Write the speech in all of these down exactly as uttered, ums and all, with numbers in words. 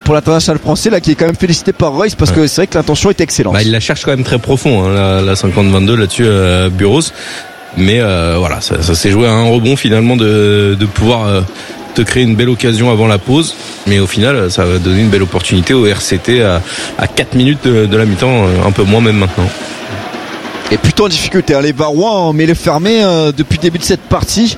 pour l'international français là qui est quand même félicité par Royce parce ouais. que c'est vrai que l'intention est excellente. Bah, il la cherche quand même très profond hein, la, la cinquante vingt-deux là-dessus euh, Buros. Mais euh, voilà, ça, ça s'est joué à un rebond finalement de, de pouvoir euh, te créer une belle occasion avant la pause. Mais au final, ça va donner une belle opportunité au R C T à, à quatre minutes de, de la mi-temps, un peu moins même maintenant. Et plutôt en difficulté, hein. Les Varois en mêlée fermée euh, depuis le début de cette partie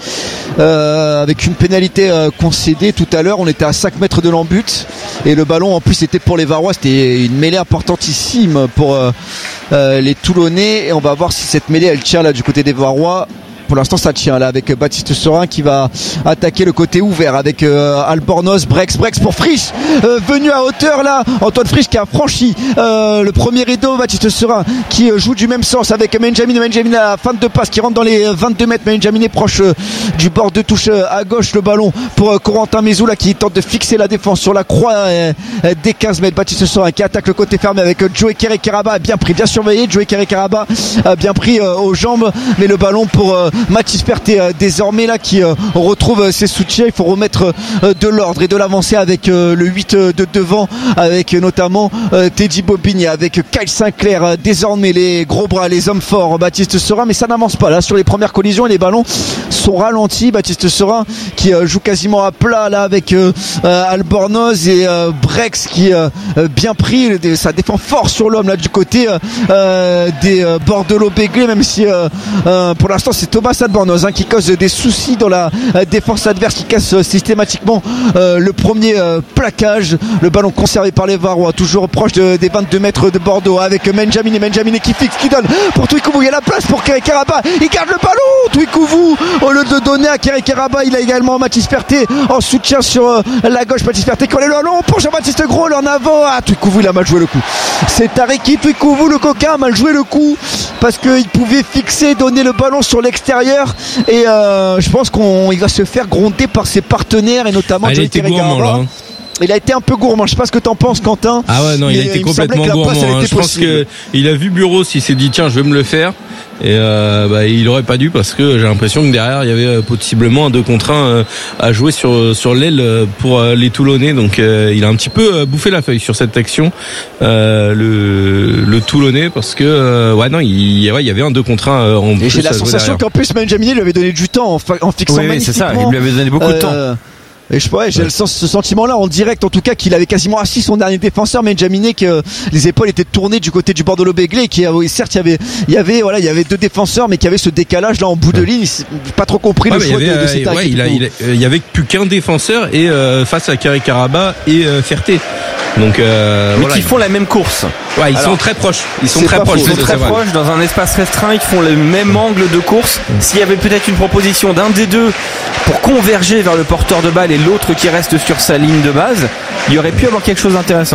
euh, avec une pénalité euh, concédée tout à l'heure. On était à cinq mètres de l'embut et le ballon en plus était pour les Varois. C'était une mêlée importantissime pour euh, euh, les Toulonnais et on va voir si cette mêlée elle tient là du côté des Varois. Pour l'instant ça tient là avec Baptiste Serin qui va attaquer le côté ouvert avec euh, Albornoz, Brex, Brex pour Frisch euh, venu à hauteur là, Antoine Frisch qui a franchi euh, le premier rideau, Baptiste Serin qui euh, joue du même sens avec Benjamin, Benjamin à la fin de passe qui rentre dans les vingt-deux mètres, Benjamin est proche euh, du bord de touche euh, à gauche, le ballon pour euh, Corentin Mézou là qui tente de fixer la défense sur la croix euh, euh, des quinze mètres, Baptiste Serin qui attaque le côté fermé avec euh, Joey Kere-Karaba bien pris, bien surveillé, Joey Kere-Karaba a bien pris euh, aux jambes mais le ballon pour euh, Mathis Perté euh, désormais là qui euh, retrouve euh, ses soutiens. Il faut remettre euh, de l'ordre et de l'avancée avec euh, le huit euh, de devant avec euh, notamment euh, Teddy Bobigny avec Kyle Sinclair euh, désormais les gros bras, les hommes forts, Baptiste Serin mais ça n'avance pas là sur les premières collisions et les ballons sont ralentis. Baptiste Serin qui euh, joue quasiment à plat là avec euh, euh, Albornoz et euh, Brex qui euh, bien pris, ça défend fort sur l'homme là du côté euh, des euh, Bordelot-Béglé même si euh, euh, pour l'instant c'est Thomas Albornoz hein, qui cause des soucis dans la euh, défense adverse, qui casse euh, systématiquement euh, le premier euh, plaquage. Le ballon conservé par les Varois, toujours proche de, des vingt-deux mètres de Bordeaux avec Benjamin et Benjamin qui fixe, qui donne pour Twikouvou. Il y a la place pour Kere-Karaba, il garde le ballon. Twikouvou au lieu de donner à Kere-Karaba, il a également Mathis Perté en soutien sur euh, la gauche. Mathis Perté qui a le ballon pour Jean-Baptiste Gros en avant. Ah, Twikouvou il a mal joué le coup. C'est Tareki Twikouvou le coquin a mal joué le coup parce qu'il pouvait fixer, donner le ballon sur l'extérieur. Et euh, je pense qu'il va se faire gronder par ses partenaires et notamment ah, Joey Kere-Karaba. Il a été un peu gourmand. Je sais pas ce que t'en penses, Quentin. Ah ouais, non, il a été il complètement gourmand. Hein. Je pense que il a vu Buros, il s'est dit tiens, je vais me le faire. Et euh, bah, il aurait pas dû parce que j'ai l'impression que derrière il y avait possiblement un deux contre un à jouer sur sur l'aile pour les Toulonnais. Donc euh, il a un petit peu bouffé la feuille sur cette action, euh, le le Toulonnais parce que euh, ouais non, il, ouais, il y avait un deux contre un en plus. Et j'ai la sensation qu'en plus Benjamin lui avait donné du temps en, fa- en fixant oui, magnifiquement. C'est ça. Il lui avait donné beaucoup de temps. Euh, Et je ouais, j'ai ouais. le sens, ce sentiment-là en direct, en tout cas, qu'il avait quasiment assis son dernier défenseur, Benjaminé, que les épaules étaient tournées du côté du Bordelot-Béglé, qui certes il y avait, il y avait, voilà, il y avait deux défenseurs, mais qu'il y avait ce décalage là en bout de ligne. J'ai pas trop compris ouais, le choix avait, de, de cette ouais, il, a, il, a, il y avait plus qu'un défenseur et euh, face à Kere-Karaba et euh, Ferté. Donc, euh, mais voilà, qui font la même course. Ouais, ils Alors, sont très proches. Ils sont très proches. Ils sont très proches dans un espace restreint. Ils font le même angle de course. S'il y avait peut-être une proposition d'un des deux pour converger vers le porteur de balle et l'autre qui reste sur sa ligne de base, il y aurait pu avoir quelque chose d'intéressant.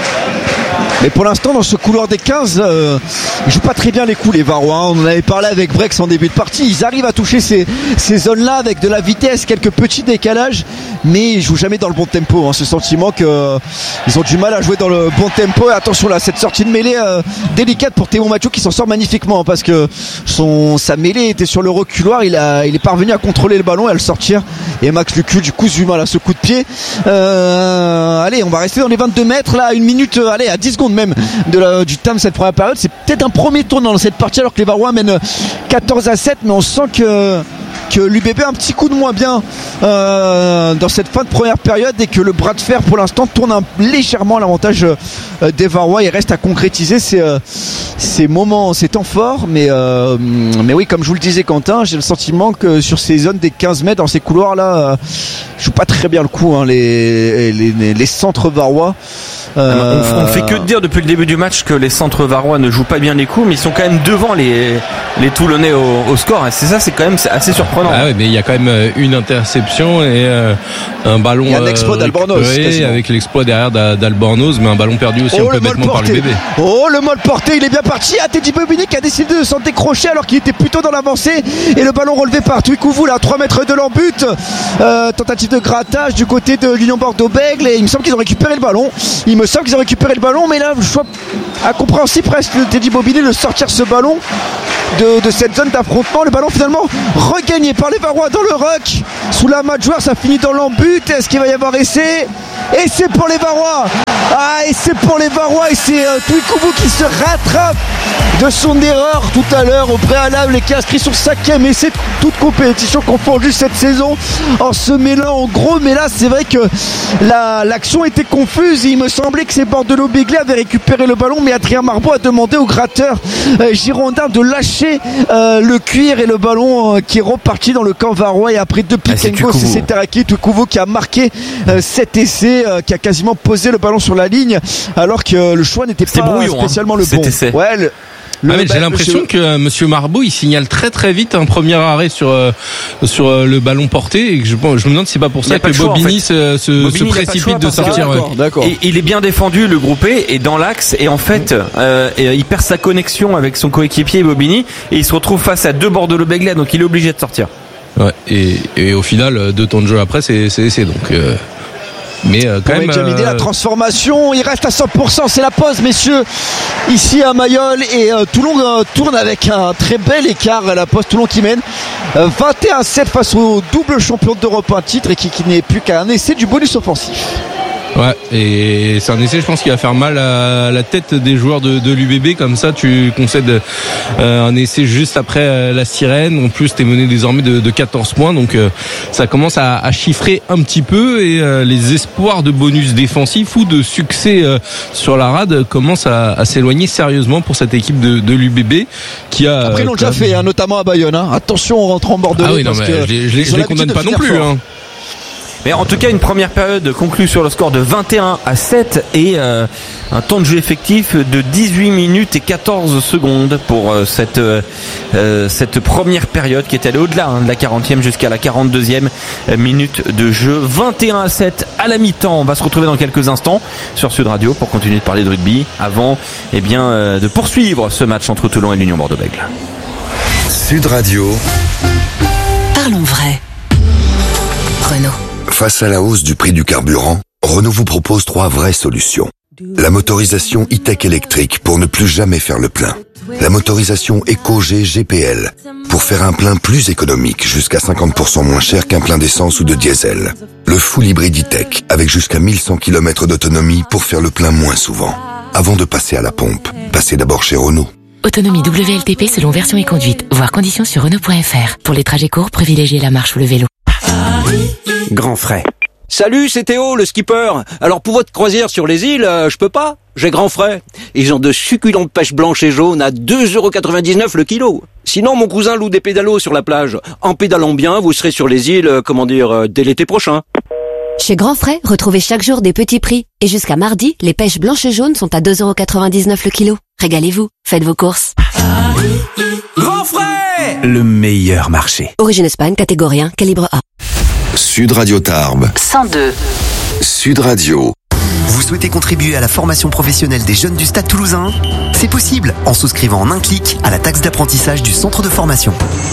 Mais pour l'instant, dans ce couloir des quinze, euh, ils jouent pas très bien les coups, les Varois. On en avait parlé avec Brex en début de partie. Ils arrivent à toucher ces, ces zones-là avec de la vitesse, quelques petits décalages, mais ils jouent jamais dans le bon tempo. Hein. Ce sentiment que euh, ils ont du mal à jouer dans le bon tempo. Et attention là, cette sortie de mêlée euh, délicate pour Théo Macho qui s'en sort magnifiquement hein, parce que son sa mêlée était sur le reculoir. Il a, il est parvenu à contrôler le ballon et à le sortir. Et Max Lucu du coup du mal à ce coup de pied. Euh, allez, on va rester dans les vingt-deux mètres là, une minute, euh, allez à dix secondes même de la, du terme de cette première période. C'est peut-être un premier tournant dans cette partie alors que les Varois mènent quatorze à sept, mais on sent que que l'U B B a un petit coup de moins bien euh, dans cette fin de première période et que le bras de fer pour l'instant tourne un, légèrement à l'avantage euh, des Varois. Il reste à concrétiser ces, euh, ces moments, ces temps forts, mais, euh, mais oui, comme je vous le disais Quentin, j'ai le sentiment que sur ces zones des quinze mètres, dans ces couloirs là, euh, je joue pas très bien le coup hein, les, les, les centres Varois. Euh... On, on fait que dire depuis le début du match que les centres Varois ne jouent pas bien les coups, mais ils sont quand même devant les, les Toulonnais au, au score. Et c'est ça, c'est quand même assez surprenant. Ah ouais, mais il y a quand même une interception et euh, un ballon. Il y a l'exploit d'Albornoz avec l'exploit derrière d'Albornoz, mais un ballon perdu aussi oh, complètement par le bébé. Oh, le mal porté, il est bien parti. Ah, Teddy Bobigny qui a décidé de s'en décrocher alors qu'il était plutôt dans l'avancée. Et le ballon relevé par Twikouvou là, à trois mètres de l'embut. Euh, tentative de grattage du côté de l'Union Bordeaux-Bègles. Et il me semble qu'ils ont récupéré le ballon. Il me semble qu'ils ont récupéré le ballon, mais là, je vois incompréhensible presque de Teddy Bobigny de sortir ce ballon de, de cette zone d'affrontement. Le ballon finalement regagné par les Varois dans le ruck. Sous la main de joueur, ça finit dans l'embut. Est-ce qu'il va y avoir essai? Essai pour les Varois. Ah, et c'est pour les Varois, et c'est euh, Twikoubou qui se rattrape de son erreur tout à l'heure au préalable et qui a inscrit son cinquième essai de toute compétition confondue cette saison en se mêlant en gros. Mais là, c'est vrai que la, l'action était confuse. Il me semblait que ces Bordelot-Béglé avaient récupéré le ballon, mais Adrien Marbeau a demandé au gratteur euh, girondin de lâcher euh, le cuir et le ballon euh, qui est reparti dans le camp varois. Et après deux pick and go, c'est Setaraki Twikoubou qui a marqué euh, cet essai, euh, qui a quasiment posé le ballon sur la ligne, alors que euh, le choix n'était C'était pas brouillon, spécialement hein, le cet bon. Essai. Ouais, le, Le, ah bah, j'ai l'impression monsieur... que euh, Monsieur Marbeau il signale très très vite un premier arrêt sur euh, sur euh, le ballon porté et que je, je me demande si c'est pas pour ça que Bobigny en fait. se, se, Bobigny, se précipite de sortir. D'accord, ouais. d'accord. Et, il est bien défendu, le groupé est dans l'axe et en fait euh, et, il perd sa connexion avec son coéquipier Bobigny et il se retrouve face à deux Bordelot-Béglé, donc il est obligé de sortir. Ouais, et, et au final deux temps de jeu après c'est c'est, c'est donc. Euh... Mais euh, quand ouais, même Jamidé, euh... la transformation, il reste à cent pour cent, c'est la pause messieurs ici à Mayol et euh, Toulon euh, tourne avec un très bel écart à la pause. Toulon qui mène euh, vingt et un sept face au double champion d'Europe, un titre et qui, qui n'est plus qu'à un essai du bonus offensif. Ouais, et c'est un essai, je pense, qui va faire mal à la tête des joueurs de, de l'U B B. Comme ça, tu concèdes euh, un essai juste après euh, la sirène. En plus, t'es mené désormais de, de quatorze points, donc euh, ça commence à, à chiffrer un petit peu. Et euh, les espoirs de bonus défensif ou de succès euh, sur la rade commencent à, à s'éloigner sérieusement pour cette équipe de, de l'U B B qui a. Après, ils l'ont déjà fait, hein, notamment à Bayonne. Hein. Attention, on rentre en Bordeaux. Ah oui, non, mais je les, je les, je les condamne pas non plus. Hein. Mais en tout cas, une première période conclue sur le score de vingt et un à sept et euh, un temps de jeu effectif de dix-huit minutes et quatorze secondes pour euh, cette euh, cette première période qui est allée au-delà hein, de la quarantième jusqu'à la quarante-deuxième minute de jeu. vingt et un à sept à la mi-temps. On va se retrouver dans quelques instants sur Sud Radio pour continuer de parler de rugby avant eh bien, euh, de poursuivre ce match entre Toulon et l'Union Bordeaux-Bègles. Sud Radio. Parlons vrai. Renault. Face à la hausse du prix du carburant, Renault vous propose trois vraies solutions. La motorisation e-tech électrique pour ne plus jamais faire le plein. La motorisation EcoG G P L pour faire un plein plus économique, jusqu'à cinquante pour cent moins cher qu'un plein d'essence ou de diesel. Le full hybride e-tech avec jusqu'à mille cent kilomètres d'autonomie pour faire le plein moins souvent. Avant de passer à la pompe, passez d'abord chez Renault. Autonomie W L T P selon version et conduite. Voir conditions sur Renault point F R. Pour les trajets courts, privilégiez la marche ou le vélo. Grand frais. Salut, c'est Théo, le skipper. Alors pour votre croisière sur les îles, euh, je peux pas. J'ai grand frais. Ils ont de succulentes pêches blanches et jaunes à deux euros quatre-vingt-dix-neuf le kilo. Sinon, mon cousin loue des pédalos sur la plage. En pédalant bien, vous serez sur les îles, euh, comment dire, euh, dès l'été prochain. Chez Grand Frais, retrouvez chaque jour des petits prix. Et jusqu'à mardi, les pêches blanches et jaunes sont à deux euros quatre-vingt-dix-neuf le kilo. Régalez-vous, faites vos courses. Grand Frais, le meilleur marché. Origine Espagne, catégorie un, calibre A. Sud Radio Tarbes. cent deux. Sud Radio. Vous souhaitez contribuer à la formation professionnelle des jeunes du Stade Toulousain ? C'est possible en souscrivant en un clic à la taxe d'apprentissage du centre de formation.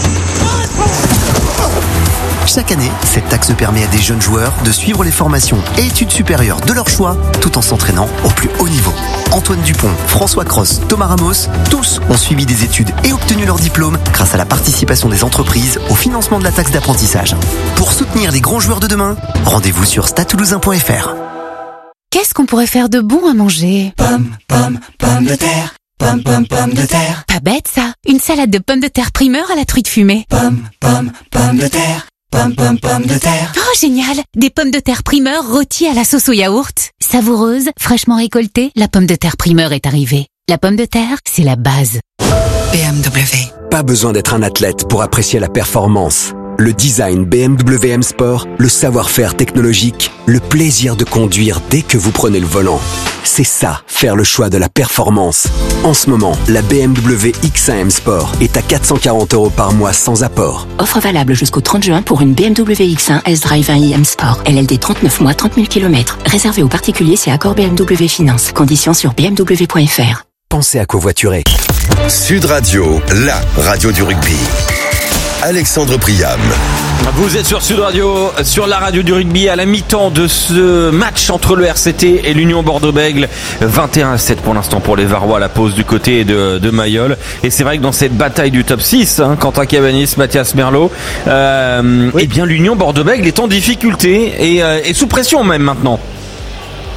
Chaque année, cette taxe permet à des jeunes joueurs de suivre les formations et études supérieures de leur choix tout en s'entraînant au plus haut niveau. Antoine Dupont, François Cross, Thomas Ramos, tous ont suivi des études et obtenu leur diplôme grâce à la participation des entreprises au financement de la taxe d'apprentissage. Pour soutenir les grands joueurs de demain, rendez-vous sur stade toulousain point f r. Qu'est-ce qu'on pourrait faire de bon à manger ? Pommes, pommes, pommes de terre. Pommes, pommes, pommes de terre. Pas bête ça. Une salade de pommes de terre primeur à la truite fumée. Pommes, pommes, pommes de terre. Pommes, pommes, pommes de terre. Oh, génial! Des pommes de terre primeur rôties à la sauce au yaourt. Savoureuse, fraîchement récoltée, la pomme de terre primeur est arrivée. La pomme de terre, c'est la base. B M W. Pas besoin d'être un athlète pour apprécier la performance. Le design B M W M Sport, le savoir-faire technologique, le plaisir de conduire dès que vous prenez le volant. C'est ça, faire le choix de la performance. En ce moment, la B M W X un M Sport est à quatre cent quarante euros par mois sans apport. Offre valable jusqu'au trente juin pour une B M W X un S-Drive un i M Sport. L L D trente-neuf mois, trente mille kilomètres. Réservé aux particuliers, c'est accord B M W Finance. Conditions sur b m w point f r. Pensez à covoiturer. Sud Radio, la radio du rugby. Alexandre Priam. Vous êtes sur Sud Radio, sur la radio du rugby, à la mi-temps de ce match entre le R C T et l'Union Bordeaux-Bègles. vingt et un à sept pour l'instant pour les Varois à la pause du côté de, de Mayol. Et c'est vrai que dans cette bataille du top six, hein, Quentin Cabanis, Mathias Merlot, euh, oui. eh bien l'Union Bordeaux-Bègles est en difficulté et, euh, et sous pression même maintenant.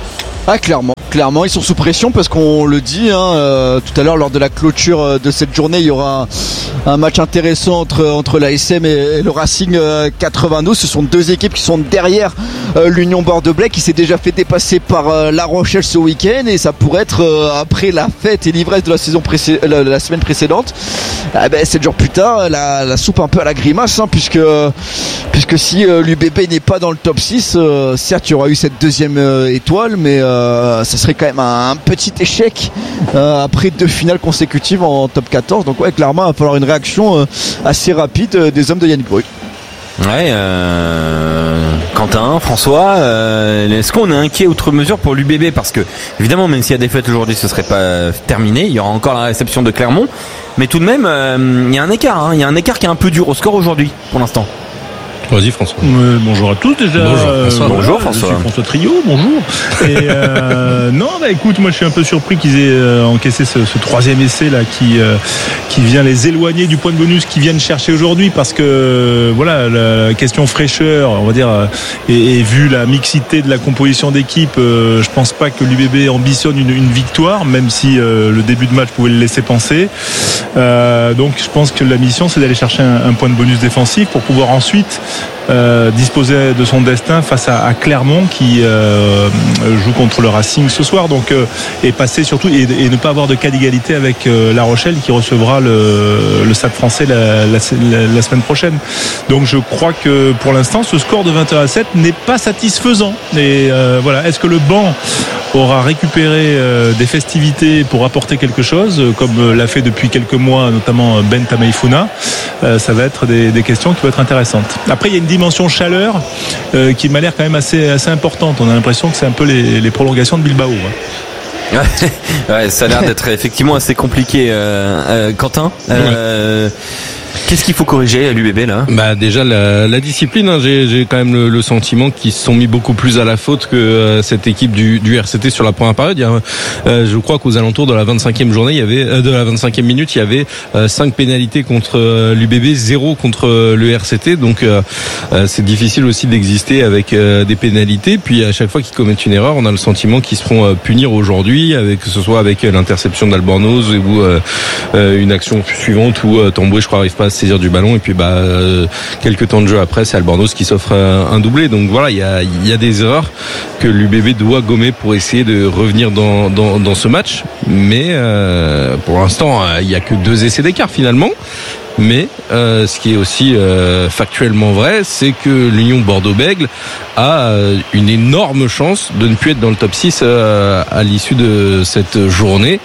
Ah, clairement, clairement, ils sont sous pression parce qu'on le dit hein, euh, tout à l'heure lors de la clôture de cette journée, il y aura un, un match intéressant entre entre l'A S M et, et le Racing euh, quatre-vingt-douze. Ce sont deux équipes qui sont derrière euh, l'Union Bordeaux-Bègles qui s'est déjà fait dépasser par euh, La Rochelle ce week-end et ça pourrait être euh, après la fête et l'ivresse de la saison précé- la, la semaine précédente. Ah ben, sept jours plus tard, la, la soupe un peu à la grimace hein, puisque puisque si euh, l'U B B n'est pas dans le top six, euh, certes il y aura eu cette deuxième euh, étoile, mais euh, ça serait quand même un, un petit échec euh, après deux finales consécutives en top quatorze. Donc ouais, clairement il va falloir une réaction euh, assez rapide euh, des hommes de Yannick Brugge. Ouais, euh, Quentin, François, euh, est-ce qu'on est inquiet outre mesure pour l'U B B? Parce que, évidemment, même s'il y a des fêtes aujourd'hui, ce serait pas terminé. Il y aura encore la réception de Clermont. Mais tout de même, euh, il y a un écart. Hein, il y a un écart qui est un peu dur au score aujourd'hui, pour l'instant. Vas-y François. Euh, bonjour à tous déjà. Bonjour François. Euh, bonjour voilà, François. Je suis François Trio, bonjour. Et euh, non, bah écoute, moi je suis un peu surpris qu'ils aient euh, encaissé ce, ce troisième essai là qui euh, qui vient les éloigner du point de bonus qu'ils viennent chercher aujourd'hui parce que euh, voilà la question fraîcheur, on va dire, euh, et, et vu la mixité de la composition d'équipe, euh, je pense pas que l'U B B ambitionne une, une victoire, même si euh, le début de match pouvait le laisser penser. Euh, donc je pense que la mission c'est d'aller chercher un, un point de bonus défensif pour pouvoir ensuite Euh, disposer de son destin face à, à Clermont qui euh, joue contre le Racing ce soir, donc euh, et passer surtout et, et ne pas avoir de cas d'égalité avec euh, La Rochelle qui recevra le, le Stade Français la, la, la, la semaine prochaine. Donc je crois que pour l'instant ce score de vingt et un à sept n'est pas satisfaisant. Et euh, voilà, est-ce que le banc aura récupéré euh, des festivités pour apporter quelque chose, comme euh, l'a fait depuis quelques mois notamment Ben Tameifuna? euh, Ça va être des, des questions qui vont être intéressantes. Après il y a une dimension chaleur euh, qui m'a l'air quand même assez, assez importante. On a l'impression que c'est un peu les, les prolongations de Bilbao. Hein. Ouais, ça a l'air d'être effectivement assez compliqué. Euh, euh, Quentin, euh, ouais. Qu'est-ce qu'il faut corriger à l'U B B là? Bah déjà la, la discipline. Hein, j'ai, j'ai quand même le, le sentiment qu'ils se sont mis beaucoup plus à la faute que euh, cette équipe du, du R C T sur la première période. Il y a, euh, je crois qu'aux alentours de la vingt-cinquième journée, il y avait euh, de la vingt-cinquième minute, il y avait euh, cinq pénalités contre euh, l'U B B, zéro contre euh, le R C T. Donc euh, euh, c'est difficile aussi d'exister avec euh, des pénalités. Puis à chaque fois qu'ils commettent une erreur, on a le sentiment qu'ils se feront euh, punir aujourd'hui, avec que ce soit avec euh, l'interception d'Albornoz ou euh, euh, une action suivante où euh, Tamboué, je crois, arrive pas à se saisir du ballon et puis bah euh, quelques temps de jeu après c'est Albornoz qui s'offre un, un doublé. Donc voilà, il y a il y a des erreurs que l'U B B doit gommer pour essayer de revenir dans dans, dans ce match, mais euh, pour l'instant il y a que deux essais d'écart finalement. Mais euh, ce qui est aussi euh, factuellement vrai, c'est que l'Union Bordeaux-Bègles a euh, une énorme chance de ne plus être dans le top six euh, à l'issue de cette journée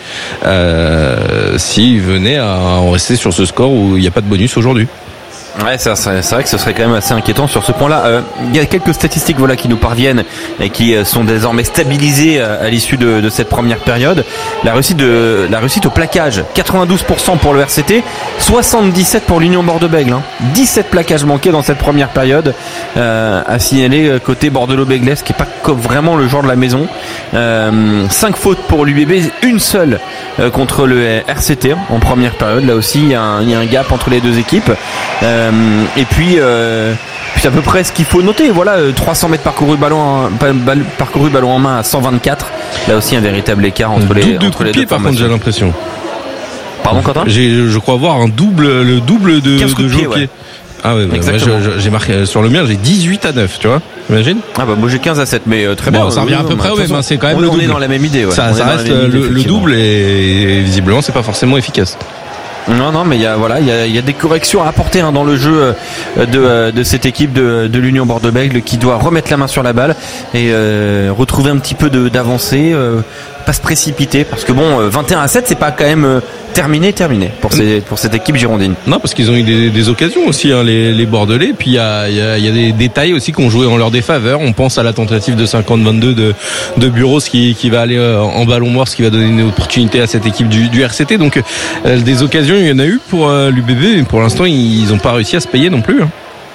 euh, s'il venait à en rester sur ce score où il n'y a pas de bonus aujourd'hui. Ouais, c'est, c'est vrai que ce serait quand même assez inquiétant sur ce point-là. Euh, il y a quelques statistiques voilà qui nous parviennent et qui sont désormais stabilisées à, à l'issue de, de cette première période. La réussite de la réussite au plaquage, quatre-vingt-douze pour cent pour le R C T, soixante-dix-sept pour l'Union Bordeaux-Bègles. Hein. dix-sept plaquages manqués dans cette première période euh, à signaler côté Bordeaux-Bègles, qui est pas vraiment le genre de la maison. Euh, cinq fautes pour l'U B B, une seule euh, contre le R C T en première période. Là aussi, il y a un, il y a un gap entre les deux équipes. Euh, et puis, euh, puis à peu près ce qu'il faut noter. Voilà, trois cents mètres parcourus ballon, en, parcouru ballon en main à cent vingt-quatre. Là aussi un véritable écart entre les, double entre de les deux. Par contre, j'ai l'impression. Pardon, Quentin? J'ai, je crois voir un double, le double de, de, de jeu au pied. Ouais. Ah ouais, bah, moi, je, j'ai marqué sur le mien, j'ai dix-huit à neuf, tu vois, imagine. Ah bah moi j'ai quinze à sept, mais euh, très bon, bien. Ça revient à peu près au même, hein, c'est quand même on, le on double. est dans la même idée, ouais. Ça, ça reste le, idée, le double et, et visiblement c'est pas forcément efficace. Non, non, mais il y a voilà, il y a, il y a des corrections à apporter hein, dans le jeu de, de cette équipe de, de l'Union Bordeaux-Bègles qui doit remettre la main sur la balle et euh, retrouver un petit peu de, d'avancée, euh, pas se précipiter parce que bon, vingt et un à sept, c'est pas quand même euh, terminé, terminé pour ces, pour cette équipe girondine. Non, parce qu'ils ont eu des, des occasions aussi, hein, les, les Bordelais. Puis il y a, il y a, il y a des détails aussi qui ont joué en leur défaveur. On pense à la tentative de cinquante vingt-deux de, de Bureau qui, qui va aller en ballon mort, ce qui va donner une opportunité à cette équipe du, du R C T. Donc euh, des occasions, il y en a eu pour euh, l'U B B, mais pour l'instant, ils n'ont pas réussi à se payer non plus. Hein.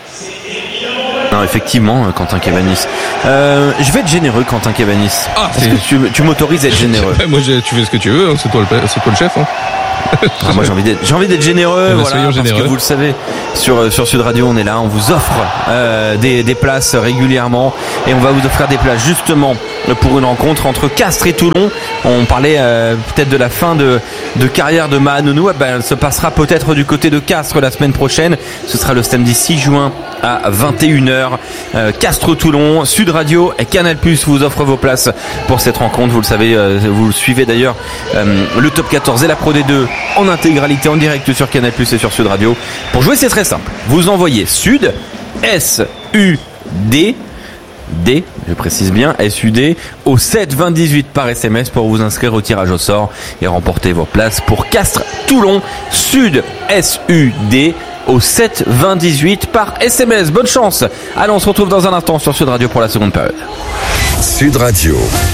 Non, effectivement, Quentin Cabanis. Euh, je vais être généreux, Quentin Cabanis. Ah, est-ce que tu, tu m'autorises à être généreux? Moi, je, tu fais ce que tu veux, hein, c'est toi le, c'est toi le chef. Hein. Ah, moi j'ai envie d'être, j'ai envie d'être généreux, bah, voilà, parce généreux. que vous le savez, sur sur Sud Radio, on est là, on vous offre euh, des des places régulièrement, et on va vous offrir des places justement pour une rencontre entre Castres et Toulon. On parlait euh, peut-être de la fin de de carrière de Mahanounou. Eh ben, elle se passera peut-être du côté de Castres la semaine prochaine. Ce sera le samedi six juin à vingt et une heures. Euh, Castres-Toulon, Sud Radio et Canal Plus vous offrent vos places pour cette rencontre. Vous le savez, euh, vous suivez d'ailleurs euh, le top quatorze et la Pro D deux en intégralité, en direct sur Canal Plus et sur Sud Radio. Pour jouer, c'est très simple. Vous envoyez Sud, S U D, D, je précise bien, S U D, au sept vingt dix-huit par S M S pour vous inscrire au tirage au sort et remporter vos places pour Castres-Toulon. Sud, S U D, au sept vingt dix-huit par S M S. Bonne chance. Allez, on se retrouve dans un instant sur Sud Radio pour la seconde période. Sud Radio.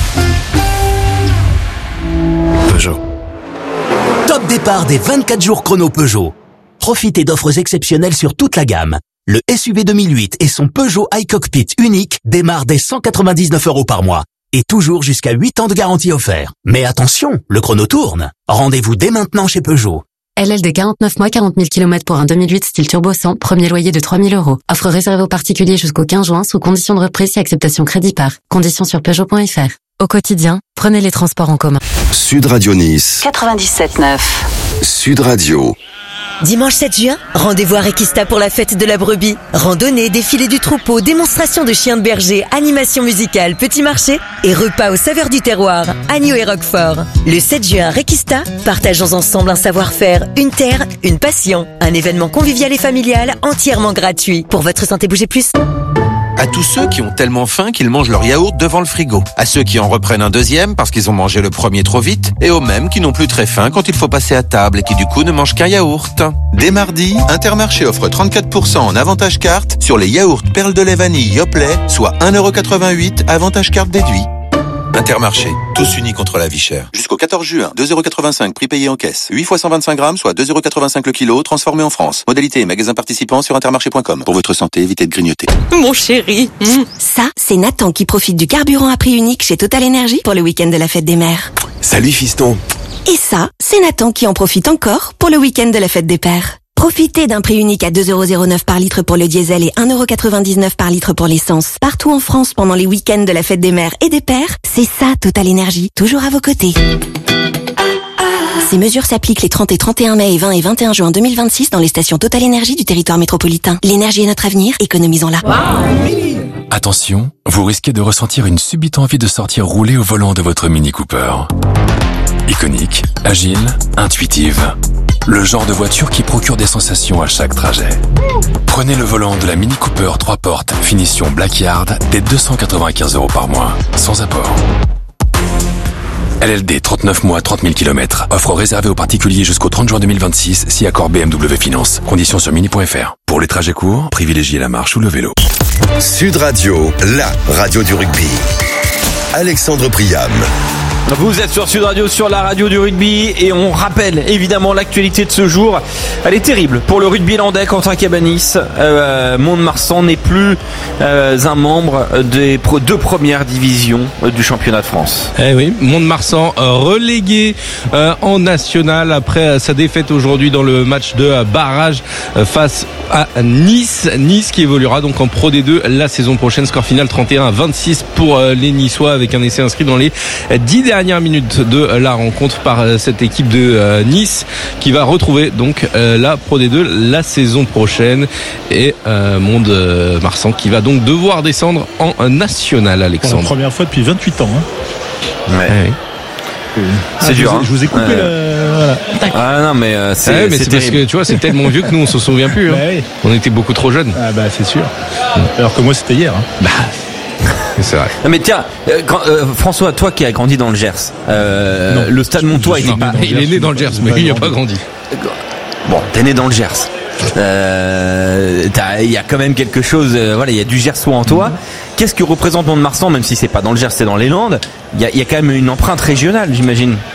Peugeot. Top départ des vingt-quatre jours chrono Peugeot. Profitez d'offres exceptionnelles sur toute la gamme. Le S U V deux mille huit et son Peugeot iCockpit unique démarrent dès cent quatre-vingt-dix-neuf euros par mois. Et toujours jusqu'à huit ans de garantie offert. Mais attention, le chrono tourne. Rendez-vous dès maintenant chez Peugeot. L L D quarante-neuf mois, quarante mille kilomètres pour un deux mille huit style turbo cent, premier loyer de trois mille euros. Offre réservée aux particuliers jusqu'au quinze juin sous condition de reprise et acceptation crédit par. Conditions sur Peugeot point F R. Au quotidien, prenez les transports en commun. Sud Radio Nice. quatre-vingt-dix-sept neuf. Sud Radio. Dimanche sept juin, rendez-vous à Requista pour la fête de la brebis. Randonnée, défilé du troupeau, démonstration de chiens de berger, animation musicale, petit marché et repas aux saveurs du terroir, agneau et roquefort. Le sept juin à Requista, partageons ensemble un savoir-faire, une terre, une passion. Un événement convivial et familial entièrement gratuit. Pour votre santé, bougez plus. À tous ceux qui ont tellement faim qu'ils mangent leur yaourt devant le frigo. À ceux qui en reprennent un deuxième parce qu'ils ont mangé le premier trop vite. Et aux mêmes qui n'ont plus très faim quand il faut passer à table et qui du coup ne mangent qu'un yaourt. Dès mardi, Intermarché offre trente-quatre pour cent en avantage carte sur les yaourts perles de lait vanille Yoplait, soit un euro quatre-vingt-huit avantage carte déduit. Intermarché, tous unis contre la vie chère. Jusqu'au quatorze juin, deux euros quatre-vingt-cinq prix payé en caisse. huit fois cent vingt-cinq grammes, soit deux euros quatre-vingt-cinq le kilo, transformé en France. Modalité et magasin participant sur intermarché point com. Pour votre santé, évitez de grignoter. Mon chéri. Mmh. Ça, c'est Nathan qui profite du carburant à prix unique chez Total Energy pour le week-end de la fête des mères. Salut fiston. Et ça, c'est Nathan qui en profite encore pour le week-end de la fête des pères. Profitez d'un prix unique à deux euros zéro neuf par litre pour le diesel et un euro quatre-vingt-dix-neuf par litre pour l'essence. Partout en France pendant les week-ends de la fête des mères et des pères, c'est ça Total Energy, toujours à vos côtés. Ces mesures s'appliquent les trente et trente et un mai et vingt et vingt et un juin deux mille vingt-six dans les stations Total Energy du territoire métropolitain. L'énergie est notre avenir, économisons-la. Attention, vous risquez de ressentir une subite envie de sortir rouler au volant de votre Mini Cooper. Iconique, agile, intuitive. Le genre de voiture qui procure des sensations à chaque trajet. Prenez le volant de la Mini Cooper trois portes, finition Blackyard, dès deux cent quatre-vingt-quinze euros par mois, sans apport. L L D trente-neuf mois, trente mille kilomètres. Offre réservée aux particuliers jusqu'au trente juin deux mille vingt-six, si accord B M W Finance. Conditions sur mini point F R. Pour les trajets courts, privilégiez la marche ou le vélo. Sud Radio, la radio du rugby. Alexandre Priam. Vous êtes sur Sud Radio, sur la radio du rugby, et on rappelle évidemment l'actualité de ce jour. Elle est terrible pour le rugby landais. Quentin Cabanis, euh, Mont-de-Marsan n'est plus euh, un membre des deux premières divisions euh, du championnat de France. Eh oui, Mont-de-Marsan euh, relégué euh, en national après euh, sa défaite aujourd'hui dans le match de euh, barrage euh, face à Nice. Nice qui évoluera donc en Pro D deux la saison prochaine. Score final trente et un à vingt-six pour euh, les Niçois, avec un essai inscrit dans les dix dernières minutes de la rencontre par cette équipe de euh, Nice qui va retrouver donc euh, la Pro D deux la saison prochaine, et euh, Mont-de-Marsan qui va donc devoir descendre en national. Alexandre, pour la première fois depuis vingt-huit ans, hein. Ouais. Ouais. C'est ah, dur. Je vous ai, je vous ai coupé euh... le... voilà. Ah non, mais euh, c'est, ouais, mais c'est, c'est parce que tu vois, c'est tellement vieux que nous on se souvient plus. Hein. Bah oui. On était beaucoup trop jeunes. Ah bah c'est sûr. Alors que moi c'était hier. Hein. Bah. C'est vrai. Non mais tiens, euh, quand, euh, François, toi qui as grandi dans le Gers, euh, le stade Montois était pas. Il est né dans le Gers, mais il n'a pas grandi. Bon, t'es né dans le Gers. Euh, il y a quand même quelque chose. Euh, voilà, il y a du Gersois en toi. Mm-hmm. Qu'est-ce que représente Mont-de-Marsan, même si c'est pas dans le Gers, c'est dans les Landes. Il y a, il y a quand même une empreinte régionale, j'imagine.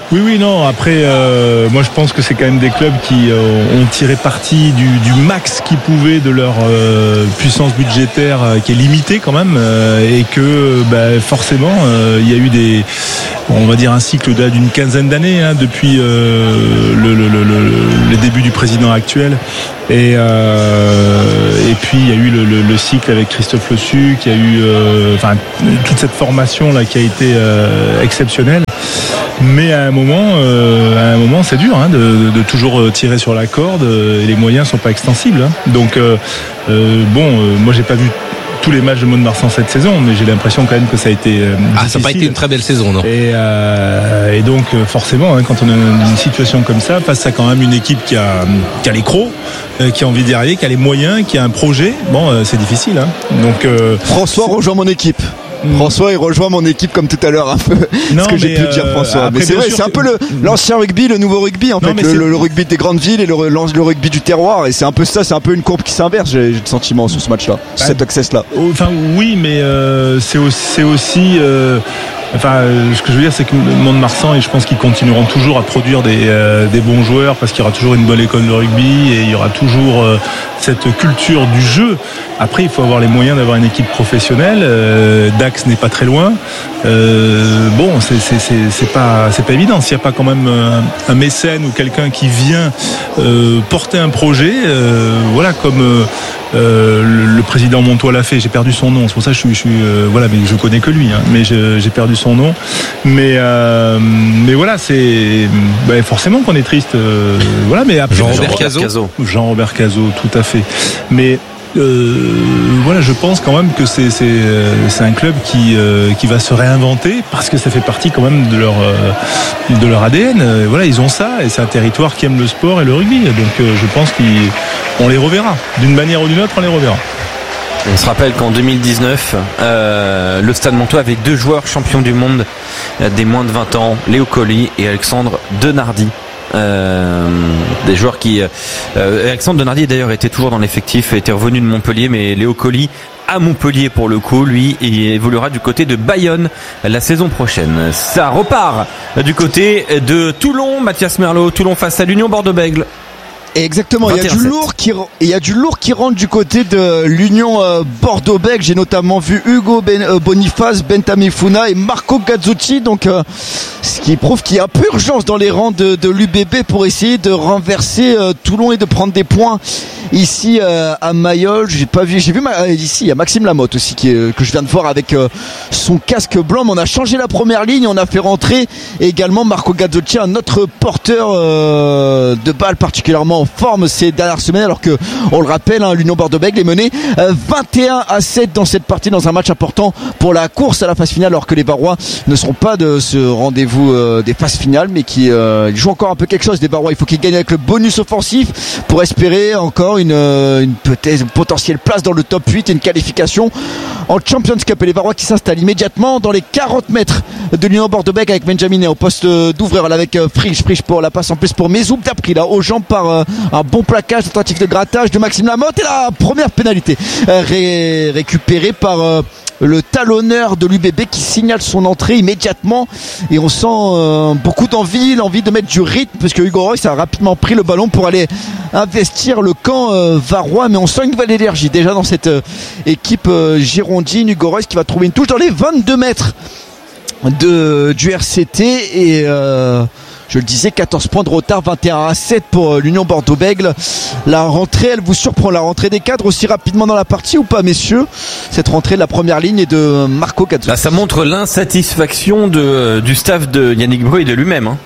Oui, oui, non. Après, euh, moi, je pense que c'est quand même des clubs qui euh, ont tiré parti du, du max qu'ils pouvaient de leur euh, puissance budgétaire euh, qui est limitée quand même, euh, et que bah, forcément, euh, il y a eu des, on va dire un cycle d'une quinzaine d'années hein, depuis euh, le, le, le, le, les débuts du président actuel. Et, euh, et puis il y a eu le, le, le cycle avec Christophe Le Suc, il y a eu euh, enfin, toute cette formation là qui a été euh, exceptionnelle. Mais à un moment, euh, à un moment, c'est dur hein, de, de toujours tirer sur la corde et les moyens sont pas extensibles. Hein. Donc euh, euh, bon, euh, moi j'ai pas vu tous les matchs de Mont-de-Marsan cette saison, mais j'ai l'impression quand même que ça a été euh, ah, ça n'a pas été une très belle saison, non. Et, euh, et donc forcément, hein, quand on a une situation comme ça, face à quand même une équipe qui a, qui a les crocs, euh, qui a envie d'y arriver, qui a les moyens, qui a un projet, bon, euh, c'est difficile. Hein. Donc euh, François rejoint mon équipe. François il rejoint mon équipe comme tout à l'heure un peu non, ce que j'ai pu euh, dire François après, mais c'est vrai sûr, c'est un peu le, l'ancien rugby, le nouveau rugby en non, fait le, le, le rugby des grandes villes et le, le rugby du terroir, et c'est un peu ça, c'est un peu une courbe qui s'inverse, j'ai, j'ai le sentiment sur ce match là, sur cet access là. Enfin oui, mais euh, c'est aussi, c'est aussi euh, enfin euh, ce que je veux dire c'est que Mont-de-Marsan, et je pense qu'ils continueront toujours à produire des, euh, des bons joueurs parce qu'il y aura toujours une bonne école de rugby et il y aura toujours euh, cette culture du jeu. Après il faut avoir les moyens d'avoir une équipe professionnelle, euh, Dax n'est pas très loin. Euh, bon, c'est, c'est, c'est, c'est pas, c'est pas évident. S'il n'y a pas quand même un, un mécène ou quelqu'un qui vient euh, porter un projet, euh, voilà, comme euh, euh, le, le président Montois l'a fait. J'ai perdu son nom, c'est pour ça que je suis, je suis euh, voilà, mais je connais que lui, hein, mais je, j'ai perdu son nom. Mais, euh, mais voilà, c'est, ben forcément qu'on est triste. Euh, voilà, mais après Jean-Robert Cazot. Jean-Robert Cazot, tout à fait. Mais Euh, voilà, je pense quand même que c'est c'est c'est un club qui euh, qui va se réinventer parce que ça fait partie quand même de leur euh, de leur A D N. Euh, voilà, ils ont ça et c'est un territoire qui aime le sport et le rugby. Donc euh, je pense qu'on les reverra d'une manière ou d'une autre, on les reverra. On se rappelle qu'en deux mille dix-neuf, euh, le Stade Montois avait deux joueurs champions du monde des moins de vingt ans, Léo Colli et Alexandre Denardi. Euh, des joueurs qui euh, Alexandre Denardi d'ailleurs était toujours dans l'effectif, était revenu de Montpellier, mais Léo Colli à Montpellier pour le coup, lui, il évoluera du côté de Bayonne la saison prochaine. Ça repart du côté de Toulon. Mathias Merlot, Toulon face à l'Union Bordeaux-Bègles. Exactement, il y a du lourd qui il y a du lourd qui rentre du côté de l'Union euh, Bordeaux-Bègles. J'ai notamment vu Hugo ben, euh, Boniface, Bentamé Founa et Marco Gazzotti, donc euh, ce qui prouve qu'il y a un peu urgence dans les rangs de, de l'U B B pour essayer de renverser euh, Toulon et de prendre des points ici euh, à Mayol. J'ai pas vu, j'ai vu ma, euh, ici il y a Maxime Lamotte aussi qui est, que je viens de voir avec euh, son casque blanc. Mais on a changé la première ligne, on a fait rentrer également Marco Gazzotti, un autre porteur euh, de balle particulièrement en forme ces dernières semaines, alors que on le rappelle, hein, l'Union Bordeaux-Bègles est menée euh, vingt et un à sept dans cette partie, dans un match important pour la course à la phase finale, alors que les Barrois ne seront pas de ce rendez-vous euh, des phases finales, mais qui euh, jouent encore un peu quelque chose. Des Barrois, il faut qu'ils gagnent avec le bonus offensif pour espérer encore une, euh, une peut-être une potentielle place dans le top huit et une qualification en Champions Cup. Et les Barrois qui s'installent immédiatement dans les quarante mètres de l'Union Bordeaux-Bègles avec Benjamin au poste d'ouvreur là, avec euh, Frisch, Frisch pour la passe en plus pour Mezoub Dapri là aux jambes par euh, un bon plaquage, tentative de grattage de Maxime Lamotte, et la première pénalité euh, ré- récupérée par euh, le talonneur de l'U B B qui signale son entrée immédiatement, et on sent euh, beaucoup d'envie, l'envie de mettre du rythme, parce que Hugo Royce a rapidement pris le ballon pour aller investir le camp euh, varois, mais on sent une nouvelle énergie déjà dans cette euh, équipe euh, girondine. Hugo Royce qui va trouver une touche dans les vingt-deux mètres de, du R C T, et euh, je le disais, quatorze points de retard, vingt et un à sept pour l'Union Bordeaux-Bègles. La rentrée, elle vous surprend, la rentrée des cadres aussi rapidement dans la partie ou pas, messieurs? Cette rentrée de la première ligne est de Marco Gazzotti. Là, ça montre l'insatisfaction de, du staff de Yannick Breu et de lui-même, hein.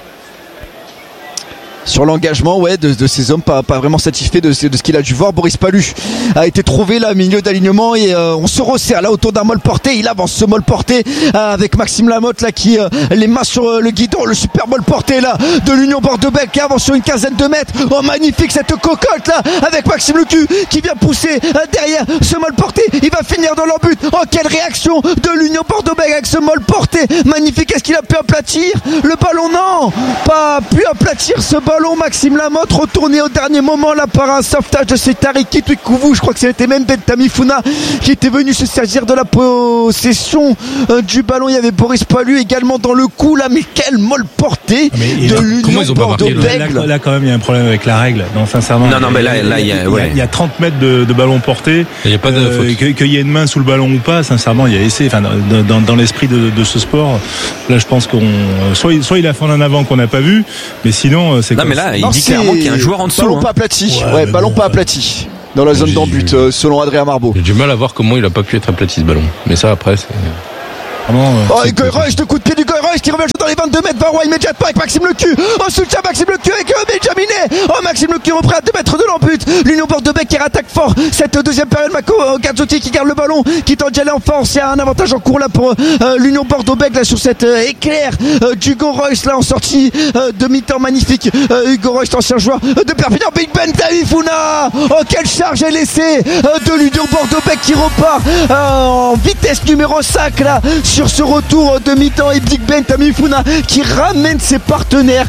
Sur l'engagement, ouais, de, de ces hommes pas, pas vraiment satisfaits de, de ce qu'il a dû voir. Boris Palu a été trouvé là, milieu d'alignement, et euh, on se resserre là autour d'un molle porté. Il avance ce molle porté euh, avec Maxime Lamotte là qui euh, les mains sur euh, le guidon, le super molle porté là de l'Union Bordeaux-Bègles qui avance sur une quinzaine de mètres. Oh, magnifique cette cocotte là avec Maxime Lecu qui vient pousser euh, derrière ce molle porté. Il va finir dans leur but. Oh, quelle réaction de l'Union Bordeaux-Bègles avec ce molle porté. Magnifique. Est-ce qu'il a pu aplatir le ballon? Non, pas pu aplatir ce ballon. ballon. Maxime Lamotte retourné au dernier moment là par un sauvetage de cet Ariki Twikouvou. Je crois que c'était même Bentami Founa qui était venu se saisir de la possession euh, du ballon. Il y avait Boris Palu également dans le coup là, mais quelle molle portée de l'Union Bordeaux-Bègles. Là, là quand même il y a un problème avec la règle. Non, sincèrement. Non, non, mais là, là, il y a, ouais. il y a trente mètres de, de ballon porté. Il n'y a pas de euh, que, qu'il y ait une main sous le ballon ou pas, sincèrement, il y a essai. Enfin, dans, dans, dans l'esprit de, de ce sport, là, je pense qu'on soit, soit il a fait en avant qu'on n'a pas vu, mais sinon, c'est. Non, mais là, il non, dit clairement qu'il y a un joueur en dessous. Ballon hein. pas aplati. Ouais, Ouais, ballon bon, pas aplati. Dans la zone d'embut, euh, selon Adrien Marbeau. J'ai du mal à voir comment il a pas pu être aplati ce ballon. Mais ça, après, c'est. Vraiment, euh, oh, et Goyroche, de coup de pied du Goyroche qui revient dans les vingt-deux mètres. Varrois immédiatement avec Maxime Lecu. En soutien, Maxime Lecu avec Benjaminet. Oh, Maxime Lecu reprend à deux mètres de l'embut. L'Union Bordeaux-Bègles qui rattaque fort cette deuxième période. Mako Gazzotti qui garde le ballon, qui tente d'y aller en force. Il y a un avantage en cours là pour euh, l'Union Bordeaux-Bègles là sur cette euh, éclair euh, d'Hugo Royce là en sortie euh, de mi-temps magnifique. Euh, Hugo Royce, ancien joueur euh, de Perpignan. Big Ben Talifouna. Oh, quelle charge est laissée euh, de l'Union Bordeaux-Bègles qui repart euh, en vitesse numéro cinq là sur ce retour de mi-temps, et Big Ben Tamifouna qui ramène ses partenaires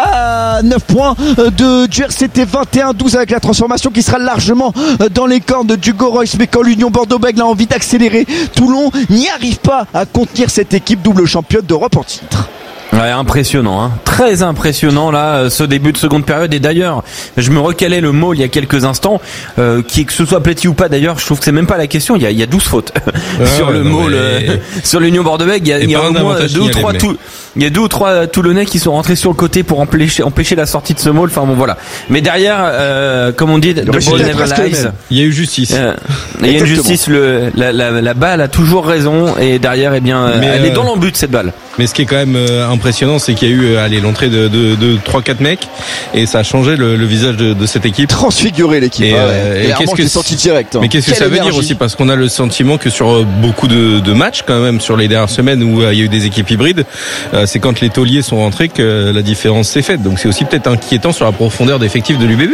à neuf points de du R C T vingt et un douze avec la transformation qui sera largement dans les cordes d'Hugo Royce. Mais quand l'Union Bordeaux-Bègles a envie d'accélérer, Toulon n'y arrive pas à contenir cette équipe double championne d'Europe en titre. Ouais, impressionnant, hein. Très impressionnant là, ce début de seconde période. Et d'ailleurs, je me recalais le mot il y a quelques instants, euh, qui que ce soit Pleti ou pas. D'ailleurs, je trouve que c'est même pas la question. Il y a, il y a douze fautes ah, sur ouais, le mot, mais... le, sur l'Union Bordeaux-Bègles. Il y a, il y a au moins deux ou trois tout, il y a deux ou trois Toulonnais qui sont rentrés sur le côté pour empêcher, empêcher la sortie de ce mot. Enfin bon, voilà. Mais derrière, euh, comme on dit, the ball never lies. Il y a eu justice. Euh, il y a une justice. Le, la, la, la balle a toujours raison. Et derrière, eh bien, mais elle euh... est dans l'embut cette balle. Mais ce qui est quand même euh, impressionnant, c'est qu'il y a eu allez, l'entrée de, de, de trois quatre mecs et ça a changé le, le visage de, de cette équipe. Transfiguré l'équipe. Et, euh, et qu'est-ce que sorti direct. Hein. Mais qu'est-ce que Quelle ça veut énergie. dire aussi, parce qu'on a le sentiment que sur beaucoup de, de matchs quand même sur les dernières semaines où euh, il y a eu des équipes hybrides, euh, c'est quand les tauliers sont rentrés que la différence s'est faite. Donc c'est aussi peut-être inquiétant sur la profondeur d'effectifs de l'U B B.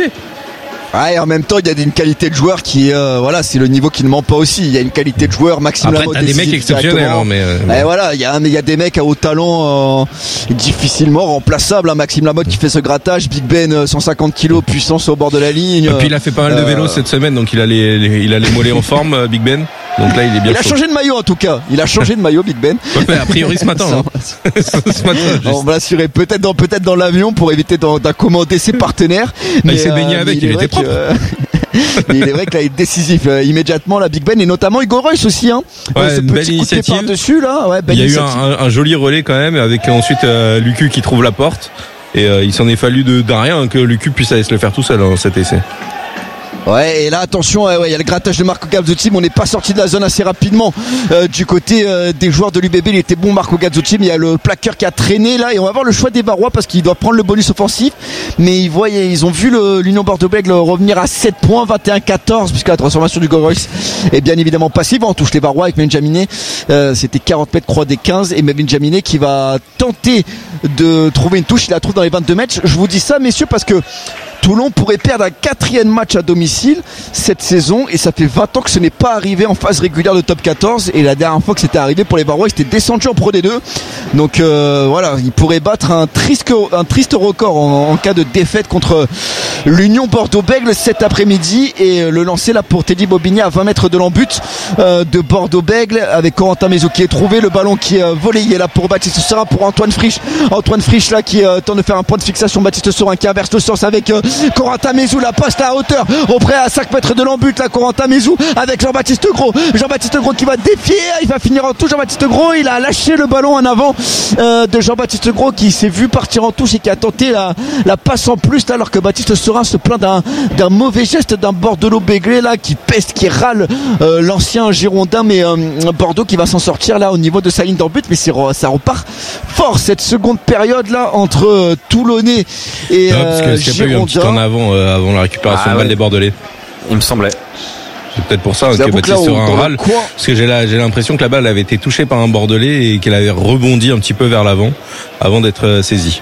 Ah, et en même temps, il y a une qualité de joueur qui, euh, voilà, c'est le niveau qui ne ment pas aussi. Il y a une qualité de joueur, Maxime Lamotte. Après, t'as des mecs exceptionnels, hein, mais. Euh, et voilà, il y a, mais il y a des mecs à haut talent, euh, difficilement remplaçables. Hein. Maxime Lamotte qui fait ce grattage, Big Ben, cent cinquante kilos, puissance au bord de la ligne. Et puis il a fait pas mal de vélo euh... cette semaine, donc il a les, les il a les mollets en forme, Big Ben. Donc là, il est bien. Il a chaud. changé de maillot en tout cas. Il a changé de maillot, Big Ben. Ouais, a priori ce matin. Hein. ce matin on va l'assurer peut-être dans peut-être dans l'avion pour éviter d'accommoder ses partenaires. Mais il s'est baigné euh, avec, il, il était propre. Que, mais il est vrai qu'il a été décisif euh, immédiatement la Big Ben et notamment Hugo Royce aussi hein. Ouais, ce une belle initiative dessus là. Ouais, il y a eu un, un joli relais quand même avec ensuite euh, Lucu qui trouve la porte et euh, il s'en est fallu de, d'un rien que Lucu puisse aller se le faire tout seul hein, cet essai. Ouais, et là attention, ouais, ouais, il y a le grattage de Marco Gazzotti, mais on n'est pas sorti de la zone assez rapidement euh, du côté euh, des joueurs de l'U B B. Il était bon Marco Gazzotti, mais il y a le plaqueur qui a traîné là, et on va voir le choix des Barrois parce qu'il doit prendre le bonus offensif. Mais ils voient, ils ont vu le, l'Union Bordeaux-Bègles revenir à sept points, vingt et un quatorze, puisque la transformation du Gorois est bien évidemment passive. On touche les Barrois avec Benjaminet, euh, c'était quarante mètres croix des quinze, et même Benjaminet qui va tenter de trouver une touche. Il la trouve dans les vingt-deux mètres. Je vous dis ça, messieurs, parce que Toulon pourrait perdre un quatrième match à domicile cette saison et ça fait vingt ans que ce n'est pas arrivé en phase régulière de top quatorze et la dernière fois que c'était arrivé pour les Barrois, ils étaient descendus en Pro D deux. Donc euh, voilà, ils pourraient battre un triste, un triste record en, en cas de défaite contre l'Union Bordeaux-Bègles cet après-midi et le lancer là pour Teddy Bobigny à vingt mètres de l'embut euh, de Bordeaux-Bègles avec Corentin Mézou qui est trouvé, le ballon qui est euh, volé, il est là pour Baptiste Serin, pour Antoine Frisch. Antoine Frisch là qui euh, tente de faire un point de fixation, Baptiste Serin qui inverse le sens avec euh, Corentin Mézou, la poste à hauteur auprès à cinq mètres de l'embut là, Corentin Mézou avec Jean-Baptiste Gros, Jean-Baptiste Gros qui va défier, il va finir en touche. Jean-Baptiste Gros, il a lâché le ballon en avant euh, de Jean-Baptiste Gros qui s'est vu partir en touche et qui a tenté la, la passe en plus là, alors que Baptiste Serin se plaint d'un, d'un mauvais geste d'un Bordelot-Béglé là qui peste, qui râle euh, l'ancien Girondin, mais euh, Bordeaux qui va s'en sortir là au niveau de sa ligne d'embut, mais c'est, ça repart fort cette seconde période là entre euh, Toulonnais et non, parce que euh, Girondin. Qu'il y a pas eu un petit en avant euh, avant la récupération ah, de balle ouais. des Bordelais. Il me semblait. C'est peut-être pour ça hein, que Baptiste Serin râle, parce que j'ai, la, j'ai l'impression que la balle avait été touchée par un Bordelais et qu'elle avait rebondi un petit peu vers l'avant avant d'être euh, saisie.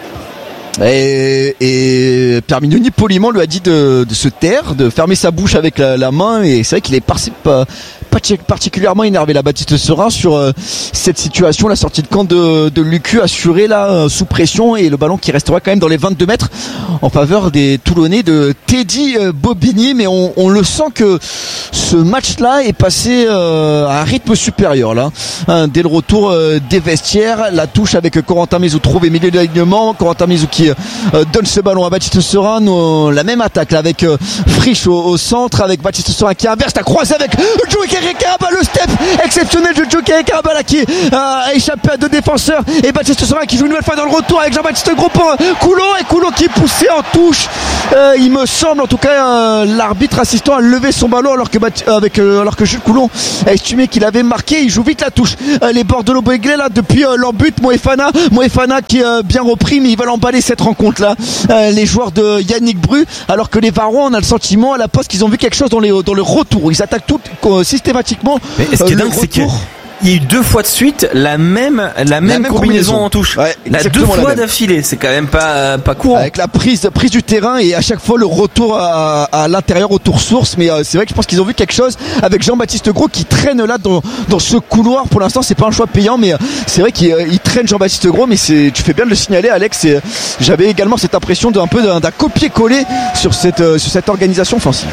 Et, et Pierre Mignoni poliment lui a dit de, de se taire, de fermer sa bouche avec la, la main, et c'est vrai qu'il est passé, pas, particulièrement énervé la Baptiste Serin sur euh, cette situation, la sortie de camp de, de Lucu assurée là euh, sous pression et le ballon qui restera quand même dans les vingt-deux mètres en faveur des Toulonnais de Teddy euh, Bobigny, mais on, on le sent que ce match-là est passé euh, à un rythme supérieur là. Hein, dès le retour euh, des vestiaires, la touche avec Corentin Mezou trouvé milieu d'alignement, Corentin Mezou qui euh, donne ce ballon à Baptiste Serin, nous, la même attaque là, avec euh, Frisch au, au centre, avec Baptiste Serin qui inverse, a croisé avec Joe Caraba, le step exceptionnel de Joe Caraba là qui euh, a échappé à deux défenseurs et Baptiste Serin qui joue une nouvelle fois dans le retour avec Jean-Baptiste Gros pour euh, Coulon et Coulon qui poussait en touche. Euh, il me semble en tout cas euh, l'arbitre assistant a levé son ballon alors que avec euh, alors que Jules Coulon a estimé qu'il avait marqué. Il joue vite la touche. Euh, les Bordelot Béglé là depuis euh, leur but, Moefana, Moefana qui est euh, bien repris mais ils veulent emballer cette rencontre là. Euh, les joueurs de Yannick Bru, alors que les Varois on a le sentiment à la poste qu'ils ont vu quelque chose dans les dans le retour. Ils attaquent tout euh, systématiquement. Mais ce qui est euh, dingue, c'est que il y a eu deux fois de suite la même la même, la même combinaison, combinaison en touche. Ouais, la deux fois d'affilée, c'est quand même pas pas courant. Avec la prise prise du terrain et à chaque fois le retour à, à l'intérieur au tour source. Mais euh, c'est vrai que je pense qu'ils ont vu quelque chose avec Jean-Baptiste Gros qui traîne là dans dans ce couloir. Pour l'instant, c'est pas un choix payant, mais euh, c'est vrai qu'il il traîne Jean-Baptiste Gros. Mais c'est tu fais bien de le signaler, Alex. Et, j'avais également cette impression d'un peu d'un, d'un copier-coller sur cette euh, sur cette organisation offensive.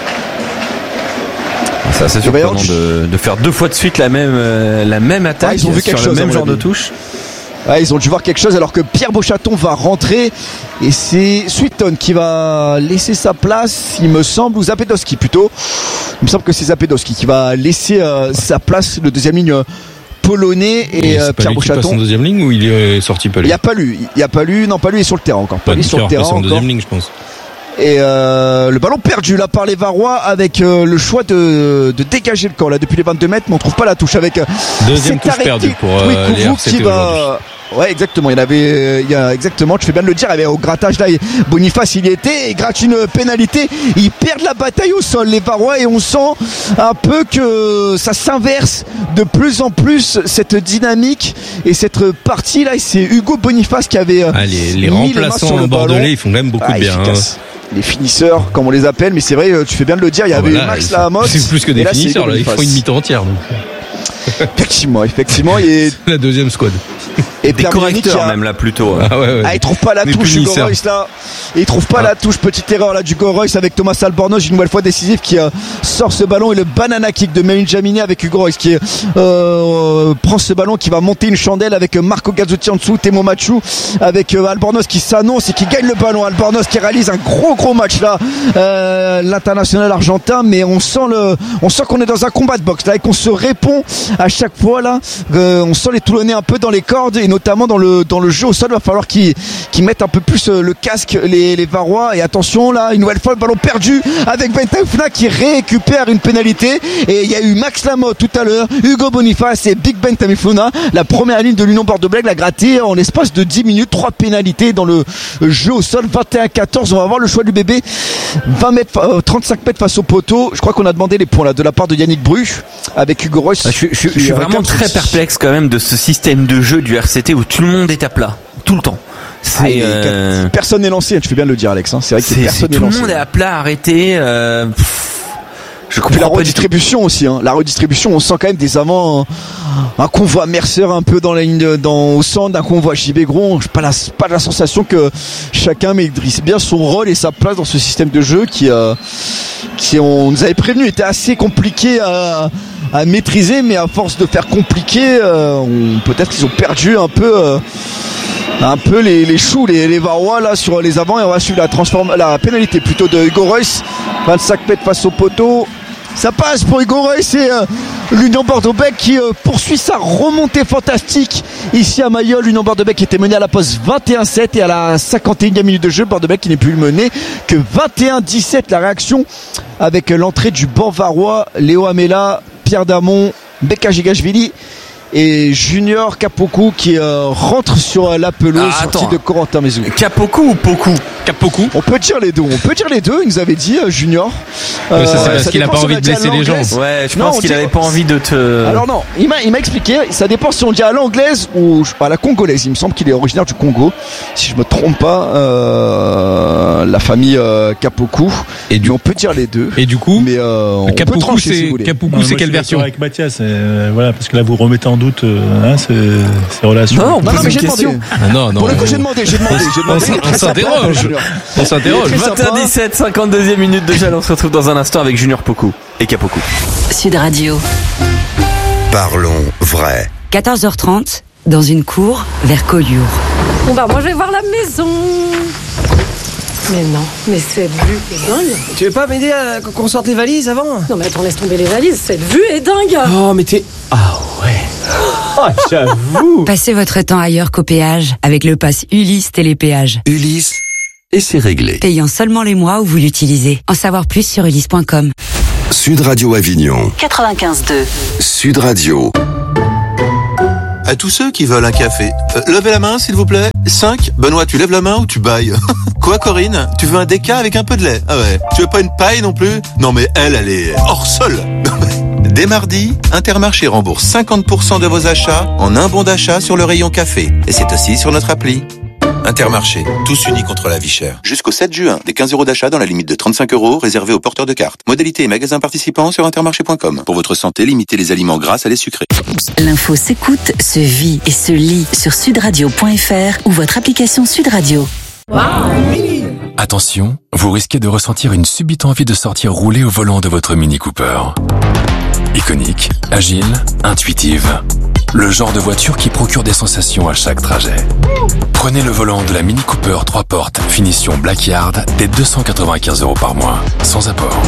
C'est assez surprenant de, de faire deux fois de suite la même, euh, la même attaque, ah, ils ont vu sur quelque le chose, même genre de touche. Ah, ils ont dû voir quelque chose alors que Pierre Beauchaton va rentrer et c'est Sweeton qui va laisser sa place, il me semble, ou Zapedowski plutôt. Il me semble que c'est Zapedowski qui va laisser euh, sa place, le deuxième ligne polonais et, et euh, Pierre Beauchaton. Il passe en deuxième ligne ou il est sorti pas lui? Il n'y a pas lu, il n'y a pas lu, non pas lui, il est sur le terrain encore. Pas lui sur le terrain en deuxième ligne, je pense. Et euh, le ballon perdu là par les Varois avec euh, le choix de, de dégager le camp là depuis les vingt-deux mètres, mais on trouve pas la touche avec euh, deuxième touche perdue pour euh, oui, les R C T qui va... Ouais, exactement. Il y en avait, il y a exactement. Tu fais bien de le dire. Il y avait au grattage là, Boniface il y était, il gratte une pénalité. Ils perdent la bataille au sol, les Varois, et on sent un peu que ça s'inverse de plus en plus cette dynamique et cette partie là. Et c'est Hugo Boniface qui avait ah, les, les mis remplaçants les bordelais, ils font quand même beaucoup ah, de bien. Hein. Les finisseurs, comme on les appelle, mais c'est vrai, tu fais bien de le dire. Il y avait oh, bah là, Max Lahamotte. C'est plus que des là, finisseurs. Là, ils font une mi-temps entière. Donc. Effectivement, effectivement. Et... la deuxième squad. Et des correcteurs a... même là plutôt. Ah, ouais, ouais. Ah, il trouve pas la touche Hugo Royce là. Il trouve pas ah. la touche, petite erreur là du Hugo Royce avec Thomas Albornoz, une nouvelle fois décisif qui euh, sort ce ballon et le banana kick de Méline Jaminet avec Hugo Royce qui euh, prend ce ballon qui va monter une chandelle avec Marco Gazzotti en dessous, Temo Machou avec euh, Albornoz qui s'annonce et qui gagne le ballon. Albornoz qui réalise un gros gros match là, euh, l'international argentin, mais on sent le, on sent qu'on est dans un combat de boxe là et qu'on se répond à chaque fois là. Euh, on sent les Toulonnais un peu dans les cordes et notamment dans le dans le jeu au sol. Il va falloir qu'ils qu'ils mettent un peu plus le casque les les Varois. Et attention là, une nouvelle fois le ballon perdu avec Bentaoufna qui récupère une pénalité. Et il y a eu Max Lamotte tout à l'heure, Hugo Boniface et Big Bentaoufna, la première ligne de l'Union Bordeaux-Bègles a gratté en l'espace de dix minutes trois pénalités dans le jeu au sol. Vingt et un à quatorze. On va voir le choix du bébé. vingt mètres, euh, trente-cinq mètres face au poteau. Je crois qu'on a demandé les points là de la part de Yannick Bru avec Hugo Royce. Je, je, je, je suis vraiment très perplexe quand même de ce système de jeu du R C T où tout le monde est à plat tout le temps. C'est, ah, euh... personne n'est lancé, tu fais bien de le dire, Alex. Hein. C'est vrai que c'est, personne c'est, n'est tout lancé. Le monde est à plat, arrêté. Euh... Je comprends. Puis la redistribution aussi. Hein. La redistribution, on sent quand même des avants, un convoi Mercer un peu dans la ligne, de, dans au centre, un convoi J B Gros. J'ai pas la, pas la sensation que chacun maîtrise bien son rôle et sa place dans ce système de jeu qui, euh, qui on nous avait prévenu, était assez compliqué à. à maîtriser, mais à force de faire compliqué, euh, on, peut-être qu'ils ont perdu un peu, euh, un peu les, les choux, les, les Varois là sur les avants, et on va suivre la transforme, la pénalité plutôt de Hugo Royce, vingt-cinq mètres face au poteau. Ça passe pour Hugo Royce et euh, l'Union Bordeaux-Bègles qui euh, poursuit sa remontée fantastique ici à Mayol. L'Union Bordeaux-Bègles était menée à la pause vingt et un sept et à la cinquante et unième minute de jeu, Bordeaux-Bègles qui n'est plus mené que vingt et un dix-sept. La réaction avec l'entrée du banc varois, Léo Amela, Pierre Damon, Beka Gigashvili et Junior Kapoku qui euh, rentre sur la pelouse, ah, sortie de Corentin Mezou. Kapoku ou Poku? Capoku. On peut dire les deux. On peut dire les deux. Il nous avait dit euh, Junior. Euh, ça, c'est parce qu'il a pas envie de blesser les gens. Ouais, je pense qu'il avait pas envie de te. Alors non, il m'a, il m'a expliqué. Ça dépend si on dit à l'anglaise ou à la congolaise. Il me semble qu'il est originaire du Congo, si je me trompe pas. Euh, la famille euh, Capoku. Et du... on peut dire les deux. Et du coup, mais euh, on Capoku, peut trancher, c'est si vous voulez. Capoku, non, c'est moi, quelle version avec Mathias, euh, voilà, parce que là vous remettez en doute euh, hein, ces, ces relations. Non, non, non mais j'ai demandé. Ah, non, non. Pour le coup, j'ai demandé, j'ai demandé, j'ai demandé. On s'interroge. On s'interroge. vingt et un dix-sept, cinquante-deuxième minute de Jal. On se retrouve dans un instant avec Junior Poku et Capoku. Sud Radio. Parlons vrai. quatorze heures trente, dans une cour vers Collioure. Bon bah moi je vais voir la maison. Mais non, mais cette vue est dingue. Tu veux pas m'aider à qu'on sorte les valises avant? Non mais attends, laisse tomber les valises, cette vue est dingue. Oh mais t'es... Ah ouais. Oh, j'avoue. Passez votre temps ailleurs qu'au péage avec le pass Ulysse Télépéage. Ulysse, et c'est réglé. Payant seulement les mois où vous l'utilisez. En savoir plus sur ulysse point com. Sud Radio Avignon. quatre-vingt-quinze deux. Sud Radio. À tous ceux qui veulent un café, euh, levez la main s'il vous plaît. cinq. Benoît, tu lèves la main ou tu bailles? Quoi Corinne? Tu veux un déca avec un peu de lait? Ah ouais. Tu veux pas une paille non plus? Non mais elle, elle est hors sol. Dès mardi, Intermarché rembourse cinquante pour cent de vos achats en un bon d'achat sur le rayon café. Et c'est aussi sur notre appli. Intermarché, tous unis contre la vie chère. Jusqu'au sept juin, des quinze euros d'achat dans la limite de trente-cinq euros réservés aux porteurs de cartes. Modalité et magasins participants sur intermarché point com. Pour votre santé, limitez les aliments gras à les sucrés. L'info s'écoute, se vit et se lit sur sudradio point f r ou votre application Sud Radio. Attention, vous risquez de ressentir une subite envie de sortir rouler au volant de votre Mini Cooper. Iconique, agile, intuitive. Le genre de voiture qui procure des sensations à chaque trajet. Prenez le volant de la Mini Cooper trois portes, finition Blackyard, dès deux cent quatre-vingt-quinze euros par mois, sans apport.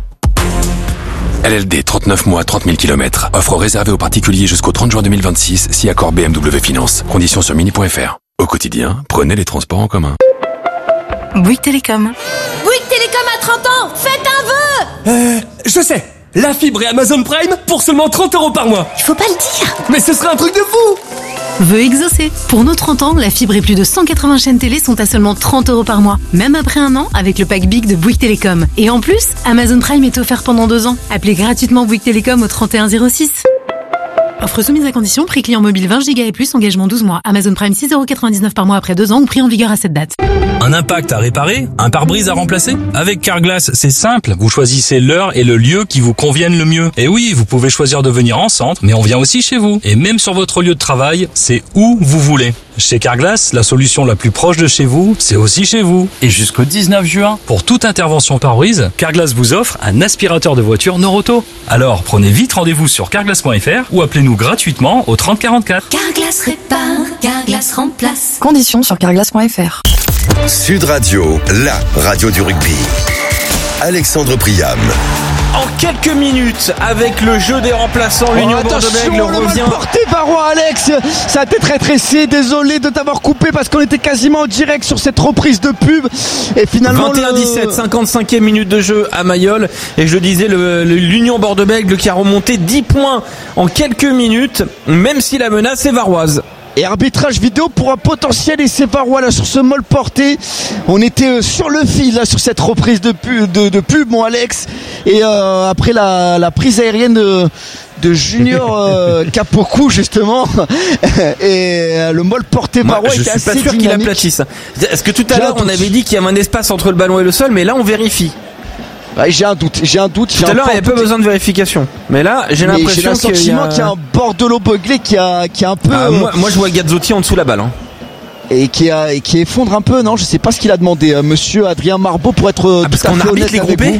L L D trente-neuf mois, trente mille kilomètres. Offre réservée aux particuliers jusqu'au trente juin deux mille vingt-six, si accord B M W Finance. Conditions sur mini point f r. Au quotidien, prenez les transports en commun. Bouygues Télécom. Bouygues Télécom à trente ans, faites un vœu. Euh, je sais. La fibre et Amazon Prime pour seulement trente euros par mois. Il faut pas le dire. Mais ce serait un truc de fou. Vœu exaucé. Pour nos trente ans, la fibre et plus de cent quatre-vingts chaînes télé sont à seulement trente euros par mois. Même après un an, avec le pack Big de Bouygues Télécom. Et en plus, Amazon Prime est offert pendant deux ans. Appelez gratuitement Bouygues Télécom au trente et un zéro six. Offre soumise à condition, prix client mobile vingt gigas et plus, engagement douze mois. Amazon Prime six euros quatre-vingt-dix-neuf par mois après deux ans ou prix en vigueur à cette date. Un impact à réparer? Un pare-brise à remplacer? Avec Carglass, c'est simple. Vous choisissez l'heure et le lieu qui vous conviennent le mieux. Et oui, vous pouvez choisir de venir en centre, mais on vient aussi chez vous. Et même sur votre lieu de travail, c'est où vous voulez. Chez Carglass, la solution la plus proche de chez vous, c'est aussi chez vous. Et jusqu'au dix-neuf juin, pour toute intervention pare-brise, Carglass vous offre un aspirateur de voiture Noroto. Alors, prenez vite rendez-vous sur carglass point f r ou appelez-nous gratuitement au trente quarante-quatre. Carglass répare, Carglass remplace. Conditions sur carglass point f r. Sud Radio, la radio du rugby. Alexandre Priam. En quelques minutes, avec le jeu des remplaçants, l'Union oh, Bordeaux-Bègles revient. Porté par Roy Alex, ça a été très tressé. Désolé de t'avoir coupé parce qu'on était quasiment en direct sur cette reprise de pub. Et finalement, vingt et un dix-sept, cinquante-cinquième minute de jeu à Mayol. Et je le disais, le, le, l'Union Bordeaux-Bègles qui a remonté dix points en quelques minutes, même si la menace est varoise. Et arbitrage vidéo pour un potentiel essai varois là sur ce molle porté. On était sur le fil là sur cette reprise de pub, de, de pub mon Alex. Et euh, après la, la prise aérienne de, de Junior euh, Capoku justement et euh, le molle porté varois était assez dynamique. Je suis pas sûr qu'il aplatisse. Est-ce que tout à l'heure on avait dit qu'il y avait un espace entre le ballon et le sol, mais là on vérifie. Ouais, j'ai un doute, j'ai un doute. Tout à l'heure, il n'y a pas besoin de vérification. Mais là, j'ai l'impression j'ai le qu'il y a... qu'il y a un bordelot beuglé qui a, qui a un peu. Ah, moi, moi, je vois Gazzotti en dessous de la balle. Hein. Et qui a, et qui effondre un peu. Non, je sais pas ce qu'il a demandé, euh, Monsieur Adrien Marbeau, pour être ah, parce tout à fait honnête avec vous.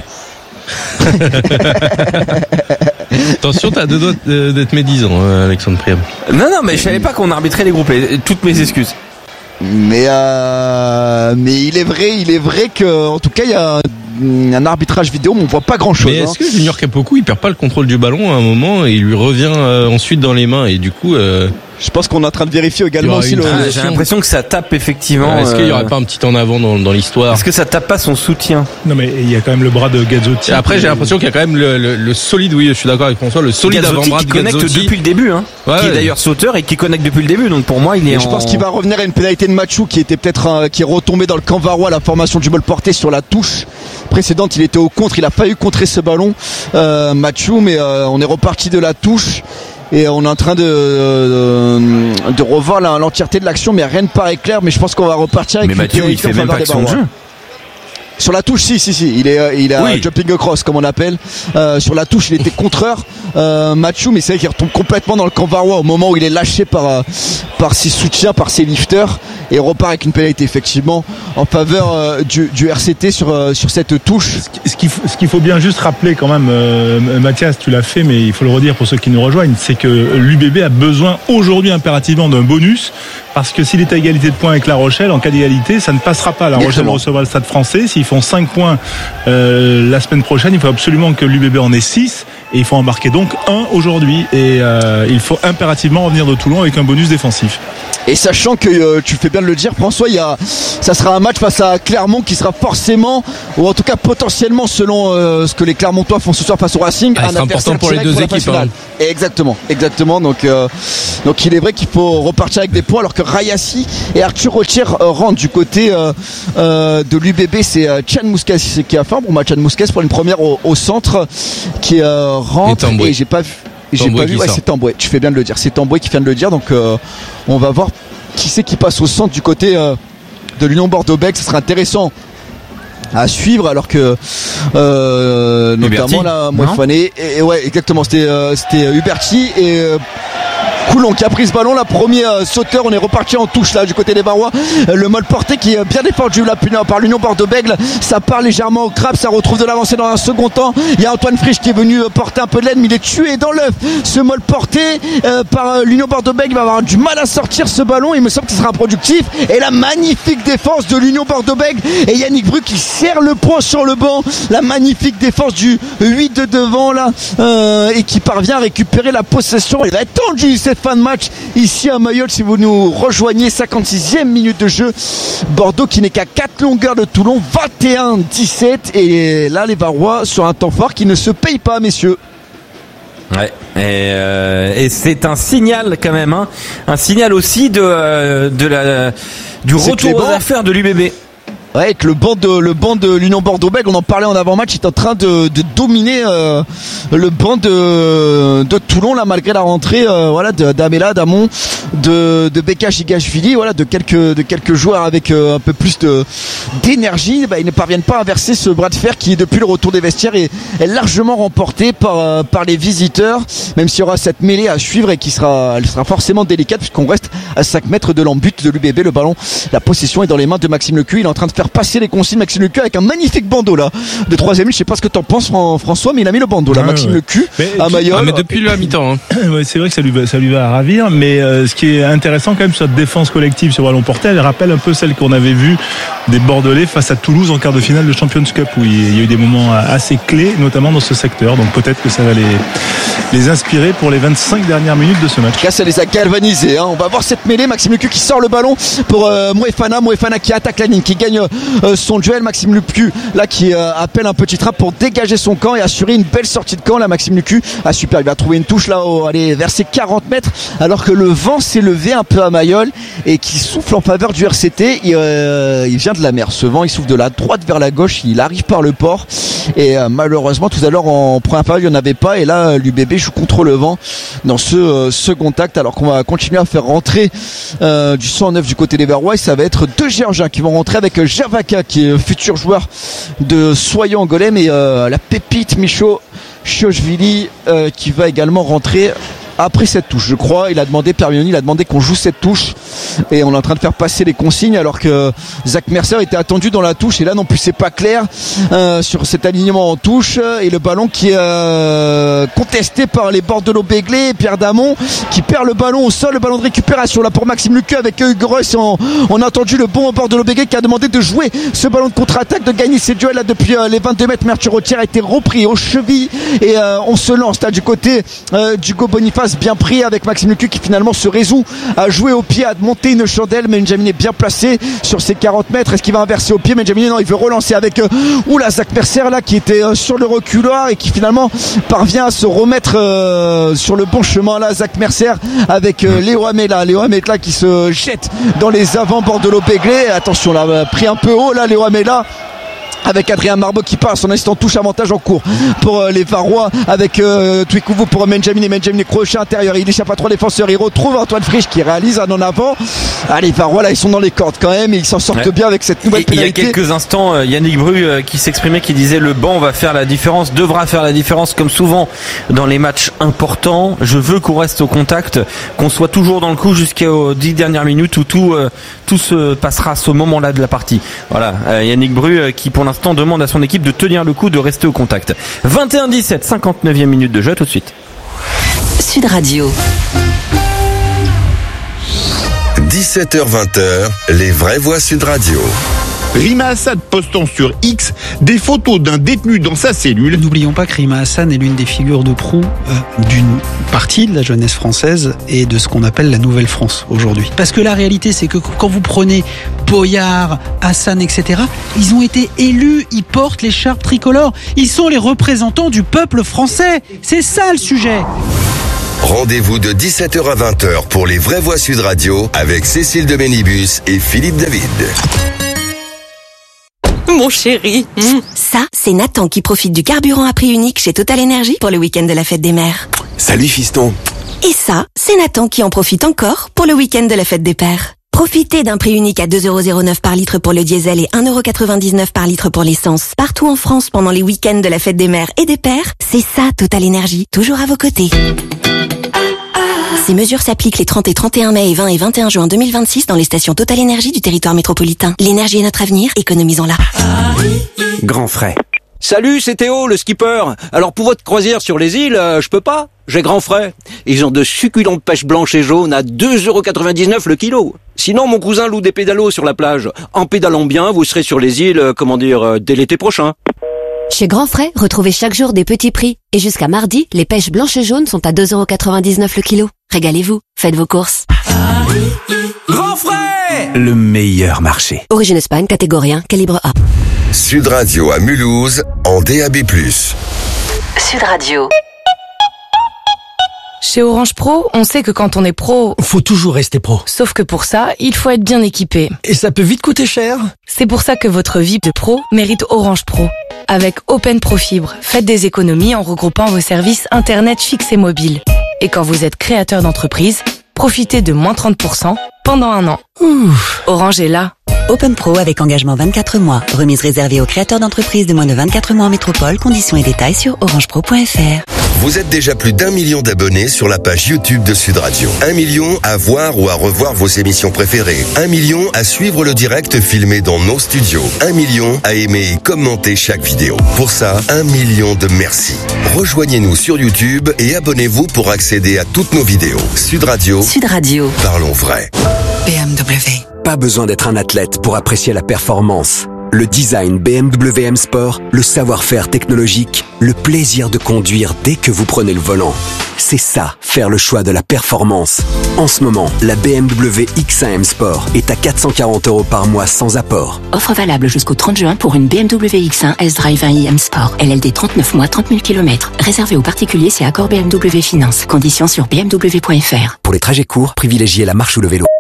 Attention, t'as deux doigts d'être médisant, Alexandre Priam. Non, non, mais je savais pas qu'on arbitrait les groupés. Toutes mes excuses. Mais euh, mais il est vrai, il est vrai que, en tout cas, il y a un arbitrage vidéo, mais on voit pas grand chose. Mais est-ce hein. que Junior Capoku il perd pas le contrôle du ballon à un moment et il lui revient euh, ensuite dans les mains et du coup euh, Je pense qu'on est en train de vérifier également aussi le... ah, j'ai l'impression que ça tape effectivement. Ouais, est-ce qu'il y aurait euh... pas un petit en avant dans, dans l'histoire? Est-ce que ça tape pas son soutien? Non mais il y a quand même le bras de Gazzotti. Et après j'ai l'impression qu'il y a quand même le, le, le solide, oui je suis d'accord avec François, le solide Gazzotti avant-bras qui de connecte Gazzotti. depuis le début, hein, ouais, qui est ouais. d'ailleurs sauteur et qui connecte depuis le début. Donc pour moi il est. Et en... je pense qu'il va revenir à une pénalité de Mathieu qui était peut-être un, qui est retombé dans le camp varois, la formation du bol porté sur la touche précédente. Il était au contre, il a pas eu contrer ce ballon, euh, Mathieu, mais euh, on est reparti de la touche. Et on est en train de, de, de revoir la, l'entièreté de l'action, mais rien ne paraît clair. Mais je pense qu'on va repartir avec. Mais Mathieu, il fait même pas action de jeu. Sur la touche, si, si, si, il est, il a oui. jumping across comme on appelle. Euh, sur la touche, il était contreur, euh, Mathieu, mais c'est vrai qu'il retombe complètement dans le camp varois au moment où il est lâché par, euh, par ses soutiens, par ses lifters, et repart avec une pénalité effectivement en faveur euh, du, du R C T sur euh, sur cette touche. Ce qu'il faut, ce qu'il faut bien juste rappeler quand même, euh, Mathias, tu l'as fait, mais il faut le redire pour ceux qui nous rejoignent, c'est que l'U B B a besoin aujourd'hui impérativement d'un bonus, parce que s'il est à égalité de points avec La Rochelle, en cas d'égalité, ça ne passera pas. La Rochelle recevra le Stade Français. S'ils font cinq points euh, la semaine prochaine, il faut absolument que l'U B B en ait six, et il faut en marquer donc un aujourd'hui, et euh, il faut impérativement revenir de Toulon avec un bonus défensif. Et sachant que euh, tu fais bien de le dire, François, il y a, ça sera un match face à Clermont qui sera forcément, ou en tout cas potentiellement, selon euh, ce que les Clermontois font ce soir face au Racing, ah, un adversaire pour les deux pour équipes. Hein. Exactement, exactement. Donc, euh, donc il est vrai qu'il faut repartir avec des points, alors que Rayassi et Arthur Rotier euh, rentrent du côté euh, euh, de l'U B B. C'est euh, Chan Mousquet qui a fait un bon match. Chan Mousquet pour une première au, au centre qui euh, rentre. Et, et j'ai pas vu. Et j'ai pas vu, ouais, c'est Tamboué, tu fais bien de le dire, c'est Tamboué qui vient de le dire, donc euh, on va voir qui c'est qui passe au centre du côté euh, de l'Union Bordeaux-Bègles. Ce sera intéressant à suivre, alors que euh, notamment là, Moefane, et, et ouais, exactement, c'était euh, c'était Huberti et euh, Coulon qui a pris ce ballon, la premier euh, sauteur. On est reparti en touche là du côté des Barois. Euh, le Molle porté qui est bien défendu là par l'Union Bordeaux-Bègles. Ça part légèrement au crabe, ça retrouve de l'avancée dans un second temps. Il y a Antoine Frisch qui est venu euh, porter un peu de l'aide, mais il est tué dans l'œuf. Ce Molle porté euh, par euh, l'Union Bordeaux-Bègles va avoir du mal à sortir ce ballon. Il me semble qu'il sera productif. Et la magnifique défense de l'Union Bordeaux-Bègles et Yannick Bru qui serre le poing sur le banc. La magnifique défense du huit de devant là euh, et qui parvient à récupérer la possession. Il va être tendu cette fin de match ici à Mayol si vous nous rejoignez. Cinquante-sixième minute de jeu, Bordeaux qui n'est qu'à quatre longueurs de Toulon, vingt et un dix-sept, et là les Varois sur un temps fort qui ne se paye pas, messieurs. Ouais, et, euh, et c'est un signal quand même, hein, un signal aussi de, euh, de la, du retour aux affaires de l'U B B. Ouais, avec le banc de le banc de l'Union Bordeaux-Bègles, on en parlait en avant-match, il est en train de, de dominer euh, le banc de, de Toulon là, malgré la rentrée euh, voilà de, d'Amela, d'Amon, de de Beka Gigashvili, voilà, de quelques de quelques joueurs avec euh, un peu plus de d'énergie. Bah, ils ne parviennent pas à inverser ce bras de fer qui, depuis le retour des vestiaires, est, est largement remporté par euh, par les visiteurs. Même s'il y aura cette mêlée à suivre et qui sera elle sera forcément délicate puisqu'on reste à cinq mètres de l'embut de l'U B B. Le ballon, la possession est dans les mains de Maxime Lecu. Il est en train de faire passer les consignes, Maxime Lecu, avec un magnifique bandeau là de troisième ligne. Je sais pas ce que t'en penses, François, mais il a mis le bandeau là, ah, Maxime ouais. Lecu à Mayol. Ah, mais depuis la mi-temps. Hein. Ouais, c'est vrai que ça lui va, ça lui va à ravir, mais euh, ce qui est intéressant quand même sur cette défense collective sur ballon porté, elle rappelle un peu celle qu'on avait vue des Bordelais face à Toulouse en quart de finale de Champions Cup, où il y a eu des moments assez clés, notamment dans ce secteur. Donc peut-être que ça va les les inspirer pour les vingt-cinq dernières minutes de ce match. Là, ça les a galvanisés. Hein. On va voir cette mêlée. Maxime Lecu qui sort le ballon pour euh, Moefana. Moefana qui attaque la ligne, qui gagne euh, son duel. Maxime Lecu là qui euh, appelle un petit trap pour dégager son camp et assurer une belle sortie de camp. Là, Maxime Lecu a super. Il va trouver une touche là, au, allez, vers ses quarante mètres, alors que le vent s'est levé un peu à Mayol et qui souffle en faveur du R C T. Il, euh, il vient de la mer. Ce vent, il souffle de la droite vers la gauche. Il arrive par le port et euh, malheureusement tout à l'heure en première période il n'y en avait pas, et là l'U B B joue contre le vent dans ce euh, second acte, alors qu'on va continuer à faire rentrer euh, du cent neuf du côté des Verrois. Et ça va être deux Géorgiens qui vont rentrer avec Gervaka qui est futur joueur de Soyons Angolais, et euh, la pépite Micho Chiochvili euh, qui va également rentrer après cette touche, je crois. Il a demandé, Permioni, il a demandé qu'on joue cette touche et on est en train de faire passer les consignes, alors que Zach Mercer était attendu dans la touche et là non plus c'est pas clair euh, sur cet alignement en touche. Et le ballon qui est euh, contesté par les Bordelais-Béglés, Pierre Damon qui perd le ballon au sol, le ballon de récupération là pour Maxime Lecu avec Hugues Royce. On, on a entendu le bon Bordelais-Béglés qui a demandé de jouer ce ballon de contre-attaque, de gagner ces duels là depuis euh, les vingt-deux mètres. Merthieu Rotier a été repris aux chevilles et euh, on se lance là du côté euh, d'Hugo Boniface place bien pris avec Maxime Lucu qui finalement se résout à jouer au pied, à monter une chandelle. Mais N'Djamena est bien placé sur ses quarante mètres. Est-ce qu'il va inverser au pied? Mais N'Djamena, non, il veut relancer avec euh, oula, Zach Mercer là qui était euh, sur le reculoir et qui finalement parvient à se remettre euh, sur le bon chemin là. Zach Mercer avec euh, Léo Amela. Léo Amela qui se jette dans les avant-bords de l'Opéglé. Attention là, pris un peu haut là, Léo Amela. Avec Adrien Marbeau qui part, son instant touche avantage en cours pour euh, les Varois avec euh, Twikuvu pour N'Djamena. N'Djamena crochet intérieur, il échappe à trois défenseurs, il retrouve Antoine Frisch qui réalise un en avant. Ah, les Varois là ils sont dans les cordes quand même et ils s'en sortent ouais. bien avec cette nouvelle et, pénalité. Il y a quelques instants Yannick Bru euh, qui s'exprimait, qui disait le banc va faire la différence, devra faire la différence comme souvent dans les matchs importants. Je veux qu'on reste au contact, qu'on soit toujours dans le coup jusqu'aux dix dernières minutes où tout, euh, tout se passera à ce moment-là de la partie. Voilà, euh, Yannick Bru euh, qui pour l'instant demande à son équipe de tenir le coup, de rester au contact. vingt et un dix-sept, cinquante-neuvième minute de jeu, tout de suite. Sud Radio. dix-sept heures vingt, les vraies voix Sud Radio. Rima Assad postant sur X des photos d'un détenu dans sa cellule. N'oublions pas que Rima Hassan est l'une des figures de proue euh, d'une partie de la jeunesse française et de ce qu'on appelle la Nouvelle France aujourd'hui. Parce que la réalité, c'est que quand vous prenez Boyard, Hassan, et cetera, ils ont été élus, ils portent l'écharpe tricolore. Ils sont les représentants du peuple français. C'est ça le sujet. Rendez-vous de dix-sept heures à vingt heures pour les vraies voix Sud Radio avec Cécile de Ménibus et Philippe David. Mon chéri. Mmh. Ça, c'est Nathan qui profite du carburant à prix unique chez Total Energy pour le week-end de la fête des mères. Salut fiston. Et ça, c'est Nathan qui en profite encore pour le week-end de la fête des pères. Profitez d'un prix unique à deux euros zéro neuf par litre pour le diesel et un euro quatre-vingt-dix-neuf par litre pour l'essence. Partout en France pendant les week-ends de la fête des mères et des pères, c'est ça Total Energy, toujours à vos côtés. Ces mesures s'appliquent les trente et trente et un mai et vingt et vingt et un juin deux mille vingt-six dans les stations Total Energy du territoire métropolitain. L'énergie est notre avenir, économisons-la. Grand frais. Salut, c'est Théo, le skipper. Alors pour votre croisière sur les îles, euh, je peux pas. J'ai grand frais. Ils ont de succulentes pêches blanches et jaunes à deux euros quatre-vingt-dix-neuf le kilo. Sinon, mon cousin loue des pédalos sur la plage. En pédalant bien, vous serez sur les îles, euh, comment dire, euh, dès l'été prochain. Chez Grand Frais, retrouvez chaque jour des petits prix. Et jusqu'à mardi, les pêches blanches et jaunes sont à deux euros quatre-vingt-dix-neuf le kilo. Régalez-vous, faites vos courses. Grand Frais, le meilleur marché. Origine Espagne, catégorie un, calibre A. Sud Radio à Mulhouse, en D A B plus. Sud Radio. Chez Orange Pro, on sait que quand on est pro, faut toujours rester pro. Sauf que pour ça, il faut être bien équipé. Et ça peut vite coûter cher. C'est pour ça que votre V I P de pro mérite Orange Pro. Avec Open Pro Fibre, faites des économies en regroupant vos services Internet fixe et mobile. Et quand vous êtes créateur d'entreprise, profitez de moins trente pour cent pendant un an. Ouf. Orange est là. Open Pro avec engagement vingt-quatre mois. Remise réservée aux créateurs d'entreprises de moins de vingt-quatre mois en métropole. Conditions et détails sur orangepro point f r. Vous êtes déjà plus d'un million d'abonnés sur la page YouTube de Sud Radio. Un million à voir ou à revoir vos émissions préférées. Un million à suivre le direct filmé dans nos studios. Un million à aimer et commenter chaque vidéo. Pour ça, un million de merci. Rejoignez-nous sur YouTube et abonnez-vous pour accéder à toutes nos vidéos. Sud Radio. Sud Radio. Parlons vrai. B M W. Pas besoin d'être un athlète pour apprécier la performance. Le design B M W M Sport, le savoir-faire technologique, le plaisir de conduire dès que vous prenez le volant. C'est ça, faire le choix de la performance. En ce moment, la B M W X un M Sport est à quatre cent quarante euros par mois sans apport. Offre valable jusqu'au trente juin pour une B M W X un S-Drive un i M Sport. L L D trente-neuf mois, trente mille kilomètres. Réservé aux particuliers, c'est accord B M W Finance. Conditions sur b m w point f r. Pour les trajets courts, privilégiez la marche ou le vélo.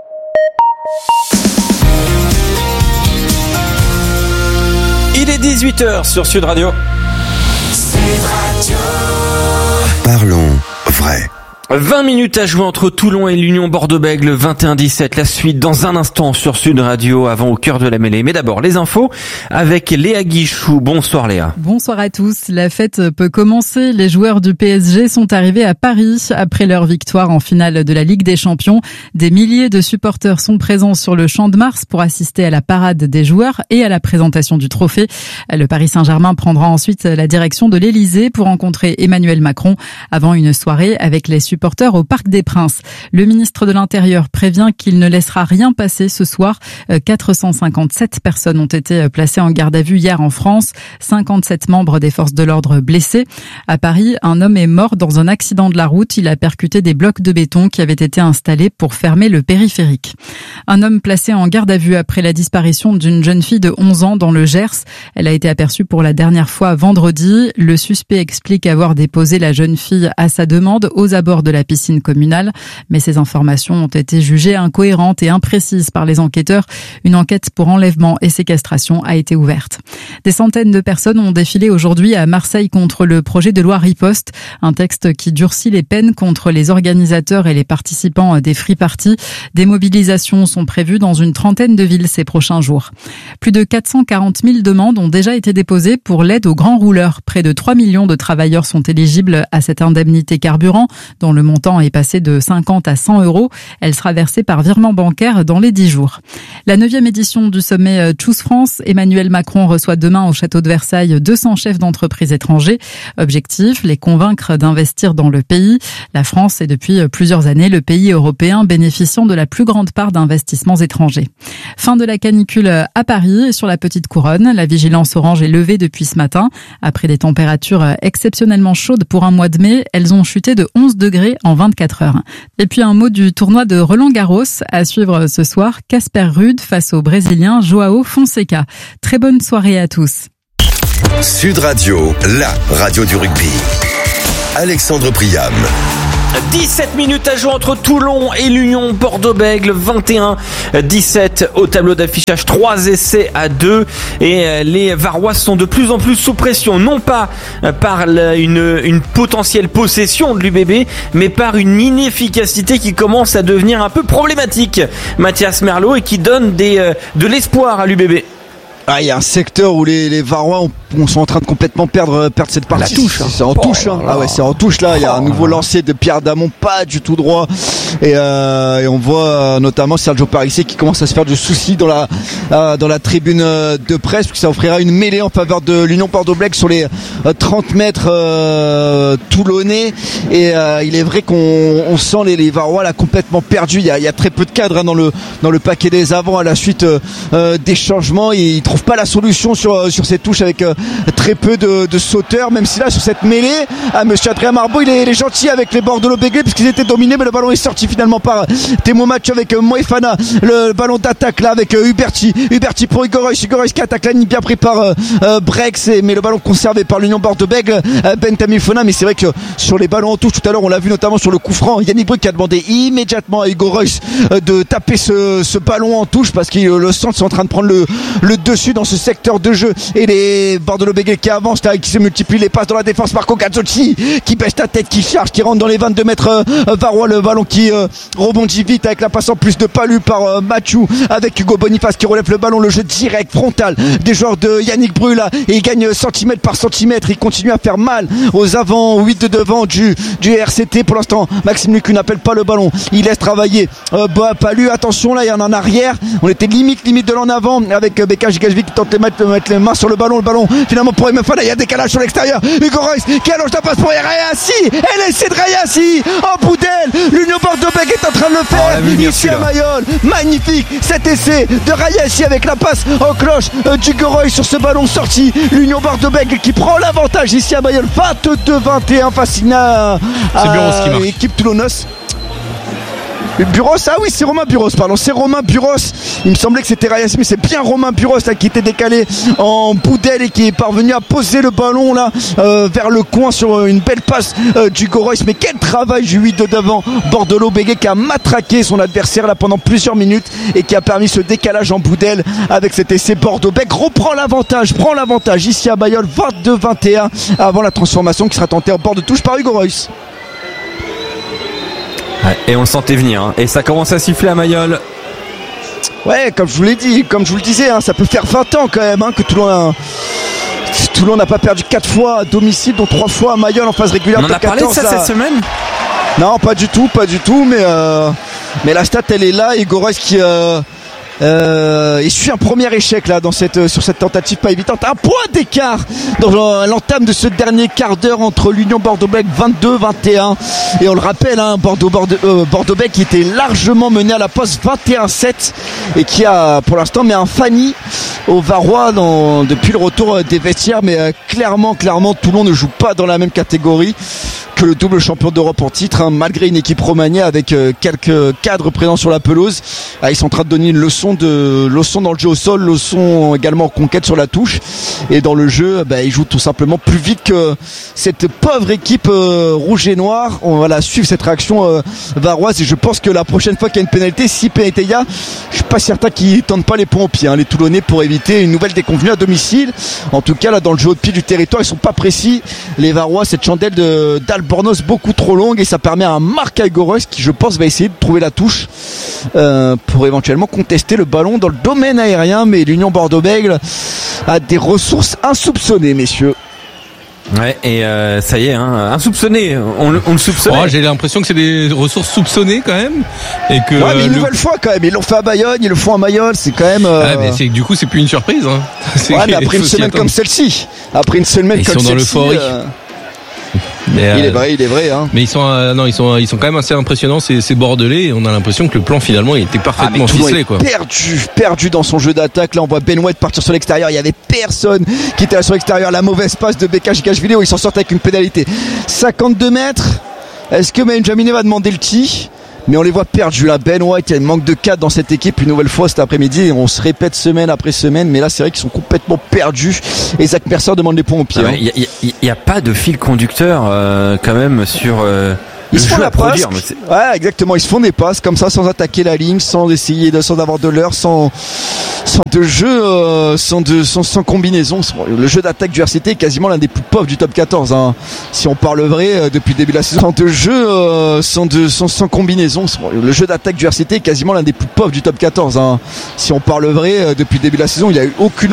Il est dix-huit heures sur Sud Radio. Sud Radio. Parlons vrai. vingt minutes à jouer entre Toulon et l'Union Bordeaux-Bègles, vingt et un dix-sept. La suite dans un instant sur Sud Radio, avant au cœur de la mêlée. Mais d'abord, les infos avec Léa Guichou. Bonsoir Léa. Bonsoir à tous. La fête peut commencer. Les joueurs du P S G sont arrivés à Paris après leur victoire en finale de la Ligue des Champions. Des milliers de supporters sont présents sur le Champ de Mars pour assister à la parade des joueurs et à la présentation du trophée. Le Paris Saint-Germain prendra ensuite la direction de l'Elysée pour rencontrer Emmanuel Macron avant une soirée avec les supporters supporters au Parc des Princes. Le ministre de l'Intérieur prévient qu'il ne laissera rien passer ce soir. quatre cent cinquante-sept personnes ont été placées en garde à vue hier en France, cinquante-sept membres des forces de l'ordre blessés. À Paris, un homme est mort dans un accident de la route. Il a percuté des blocs de béton qui avaient été installés pour fermer le périphérique. Un homme placé en garde à vue après la disparition d'une jeune fille de onze ans dans le Gers. Elle a été aperçue pour la dernière fois vendredi. Le suspect explique avoir déposé la jeune fille à sa demande aux abords de la piscine communale. Mais ces informations ont été jugées incohérentes et imprécises par les enquêteurs. Une enquête pour enlèvement et séquestration a été ouverte. Des centaines de personnes ont défilé aujourd'hui à Marseille contre le projet de loi Riposte, un texte qui durcit les peines contre les organisateurs et les participants des free parties. Des mobilisations sont prévues dans une trentaine de villes ces prochains jours. Plus de quatre cent quarante mille demandes ont déjà été déposées pour l'aide aux grands rouleurs. Près de trois millions de travailleurs sont éligibles à cette indemnité carburant, dont le montant est passé de cinquante à cent euros. Elle sera versée par virement bancaire dans les dix jours. La neuvième édition du sommet Choose France, Emmanuel Macron reçoit demain au château de Versailles deux cents chefs d'entreprise étrangers. Objectif, les convaincre d'investir dans le pays. La France est depuis plusieurs années le pays européen bénéficiant de la plus grande part d'investissements étrangers. Fin de la canicule à Paris et sur la Petite Couronne. La vigilance orange est levée depuis ce matin. Après des températures exceptionnellement chaudes pour un mois de mai, elles ont chuté de onze degrés en vingt-quatre heures. Et puis un mot du tournoi de Roland-Garros à suivre ce soir. Casper Ruud face au Brésilien Joao Fonseca. Très bonne soirée à tous. Sud Radio, la radio du rugby. Alexandre Priam. dix-sept minutes à jouer entre Toulon et l'Union Bordeaux-Bègles, vingt et un à dix-sept au tableau d'affichage, trois essais à deux, et les Varois sont de plus en plus sous pression, non pas par une, une potentielle possession de l'U B B, mais par une inefficacité qui commence à devenir un peu problématique, Mathias Merlot, et qui donne des, de l'espoir à l'U B B. Ah, il y a un secteur où les, les Varois ont, on sont en train de complètement perdre, perdre cette partie. La touche, hein. C'est en oh touche, hein. Ah ouais, c'est en touche là. Il y a un nouveau lancer de Pierre Damon, pas du tout droit. Et, euh, et on voit euh, notamment Sergio Parissé qui commence à se faire du souci dans la, euh, dans la tribune euh, de presse, puisque ça offrira une mêlée en faveur de l'Union Bordeaux-Bègles sur les euh, trente mètres euh, toulonnais. Et euh, il est vrai qu'on on sent les, les Varois là complètement perdus. Il y a, il y a très peu de cadres hein, dans le, dans le paquet des avants à la suite euh, des changements. Et ils trouvent pas la solution sur, sur ces touches avec euh, très peu de, de sauteurs, même si là sur cette mêlée, ah, monsieur Adrien Marbeau il est, il est gentil avec les Bordeaux-Bègles puisqu'ils étaient dominés, mais le ballon est sorti finalement par Temo Match avec euh, Moefana, le, le ballon d'attaque là avec euh, Huberti, Huberti pour Igor Reus, Igor Reus qui attaque la ligne bien pris par euh, euh, Brex, et, mais le ballon conservé par l'Union Bordeaux-Bègles, euh, Ben Tamifona. Mais c'est vrai que sur les ballons en touche tout à l'heure, on l'a vu notamment sur le coup franc, Yannick Bruck qui a demandé immédiatement à Igor Reus euh, de taper ce, ce ballon en touche parce que euh, le centre est en train de prendre le, le dessus dans ce secteur de jeu, et les Bordeaux-Bègles qui avancent là, qui se multiplient les passes dans la défense. Marco Gazzotti qui baisse la tête, qui charge, qui rentre dans les vingt-deux mètres euh, Varois, le ballon qui euh, rebondit vite avec la passe en plus de Palu par euh, Mathieu, avec Hugo Boniface qui relève le ballon, le jeu direct frontal des joueurs de Yannick Bru là, et il gagne centimètre par centimètre, il continue à faire mal aux avants, huit de devant du, du R C T. Pour l'instant Maxime Lucu n'appelle pas le ballon, il laisse travailler euh, bah, Palu. Attention là, il y en a en arrière, on était limite limite de l'en avant avec euh, Beka Gigashvili qui tente de mettre, de mettre les mains sur le ballon, le ballon finalement pour M F A, il y a décalage sur l'extérieur, Hugo Reus qui allonge la passe pour Rayassi, et l'essai de Rayassi en Boudel. L'Union Bordeaux-Bègles est en train de le faire oh, ici à Mayol, magnifique cet essai de Rayassi avec la passe en cloche euh, d'Hugo Reus sur ce ballon sorti. L'Union Bordeaux-Bègles qui prend l'avantage ici à Mayol, vingt-deux vingt et un face à, à l'équipe toulonnaise. Buros, ah oui c'est Romain Buros, pardon, c'est Romain Buros. Il me semblait que c'était Rayassi, mais c'est bien Romain Buros là qui était décalé en Boudel et qui est parvenu à poser le ballon là euh, vers le coin sur une belle passe euh, d'Hugo Reus. Mais quel travail du huit de devant Bordeaux-Bègles qui a matraqué son adversaire là pendant plusieurs minutes et qui a permis ce décalage en Boudel avec cet essai. Bordeaux-Bègles reprend l'avantage, prend l'avantage ici à Mayol, vingt-deux vingt et un avant la transformation qui sera tentée en bord de touche par Hugo Reus. Et on le sentait venir, hein. Et ça commence à siffler à Mayol. Ouais, comme je vous l'ai dit, comme je vous le disais, hein, ça peut faire vingt ans quand même hein, que Toulon a... Toulon n'a pas perdu quatre fois à domicile, dont trois fois à Mayol en phase régulière. On en a parlé de ça là... cette semaine ? Non, pas du tout, pas du tout, mais, euh... mais la stat elle est là. Igor Reus qui, euh... Euh, et suit un premier échec là dans cette, sur cette tentative pas évidente. Un point d'écart dans l'entame de ce dernier quart d'heure entre l'Union Bordeaux-Bègles vingt-deux vingt et un. Et on le rappelle, hein, Bordeaux, Bordeaux, euh, Bordeaux-Bègles qui était largement mené à la pause vingt et un sept et qui a pour l'instant mis un Fanny au Varois dans, depuis le retour des vestiaires. Mais euh, clairement, clairement, Toulon ne joue pas dans la même catégorie que le double champion d'Europe en titre, hein, malgré une équipe remaniée avec euh, quelques cadres présents sur la pelouse. Ah, ils sont en train de donner une leçon de leçon dans le jeu au sol, leçon également en conquête sur la touche, et dans le jeu, bah, ils jouent tout simplement plus vite que cette pauvre équipe euh, rouge et noire. On va la suivre cette réaction euh, varoise, et je pense que la prochaine fois qu'il y a une pénalité, si pénalité il y a, je suis pas certain qu'ils tentent pas les points au pied, hein, les Toulonnais, pour éviter une nouvelle déconvenue à domicile. En tout cas là, dans le jeu au pied du territoire, ils sont pas précis, les Varois. Cette chandelle de d'Albornoz beaucoup trop longue, et ça permet à un Marc Aigorès qui, je pense, va essayer de trouver la touche euh, pour éventuellement contester le ballon dans le domaine aérien. Mais l'Union Bordeaux-Bègles a des ressources insoupçonnées, messieurs. Ouais, et euh, ça y est, hein, insoupçonné, on, on le soupçonnait. Oh, j'ai l'impression que c'est des ressources soupçonnées quand même, et que. Ouais, mais une le... nouvelle fois quand même, ils l'ont fait à Bayonne, ils le font à Mayol, c'est quand même. Euh... Ah, mais c'est du coup c'est plus une surprise. Hein. Ouais, mais après une semaine comme celle-ci, après une semaine comme celle-ci. Ils sont dans l'euphorie. Euh... Mais il euh, est vrai, il est vrai. Hein. Mais ils sont, euh, non, ils sont, ils sont quand même assez impressionnants, ces, ces Bordelais. Et on a l'impression que le plan finalement il était parfaitement ah, ficelé, quoi. Perdu, perdu dans son jeu d'attaque. Là, on voit Ben White partir sur l'extérieur. Il y avait personne qui était là sur l'extérieur. La mauvaise passe de Beka Jikashvili, où ils s'en sortent avec une pénalité. cinquante-deux mètres. Est-ce que Benjamine va demander le tee? Mais on les voit perdus là. Ben White, il y a un manque de cadre dans cette équipe une nouvelle fois cet après-midi. On se répète semaine après semaine, mais là c'est vrai qu'ils sont complètement perdus. Et Zach Mercer demande les points au pied. Il ouais, n'y hein. a, a, a pas de fil conducteur euh, quand même sur. Euh... Ils se font la passe. Ouais, exactement. Ils se font des passes comme ça, sans attaquer la ligne, sans essayer de, sans avoir de l'heure, sans, sans de jeu, euh, sans de, sans, sans combinaison. Le jeu d'attaque du R C T est quasiment l'un des plus pauvres du top quatorze, hein. Si on parle vrai, euh, depuis le début de la saison. Sans de jeu, euh, sans de, sans, sans combinaison. Le jeu d'attaque du R C T est quasiment l'un des plus pauvres du top quatorze, hein. Si on parle vrai, euh, depuis le début de la saison, il n'y a eu aucune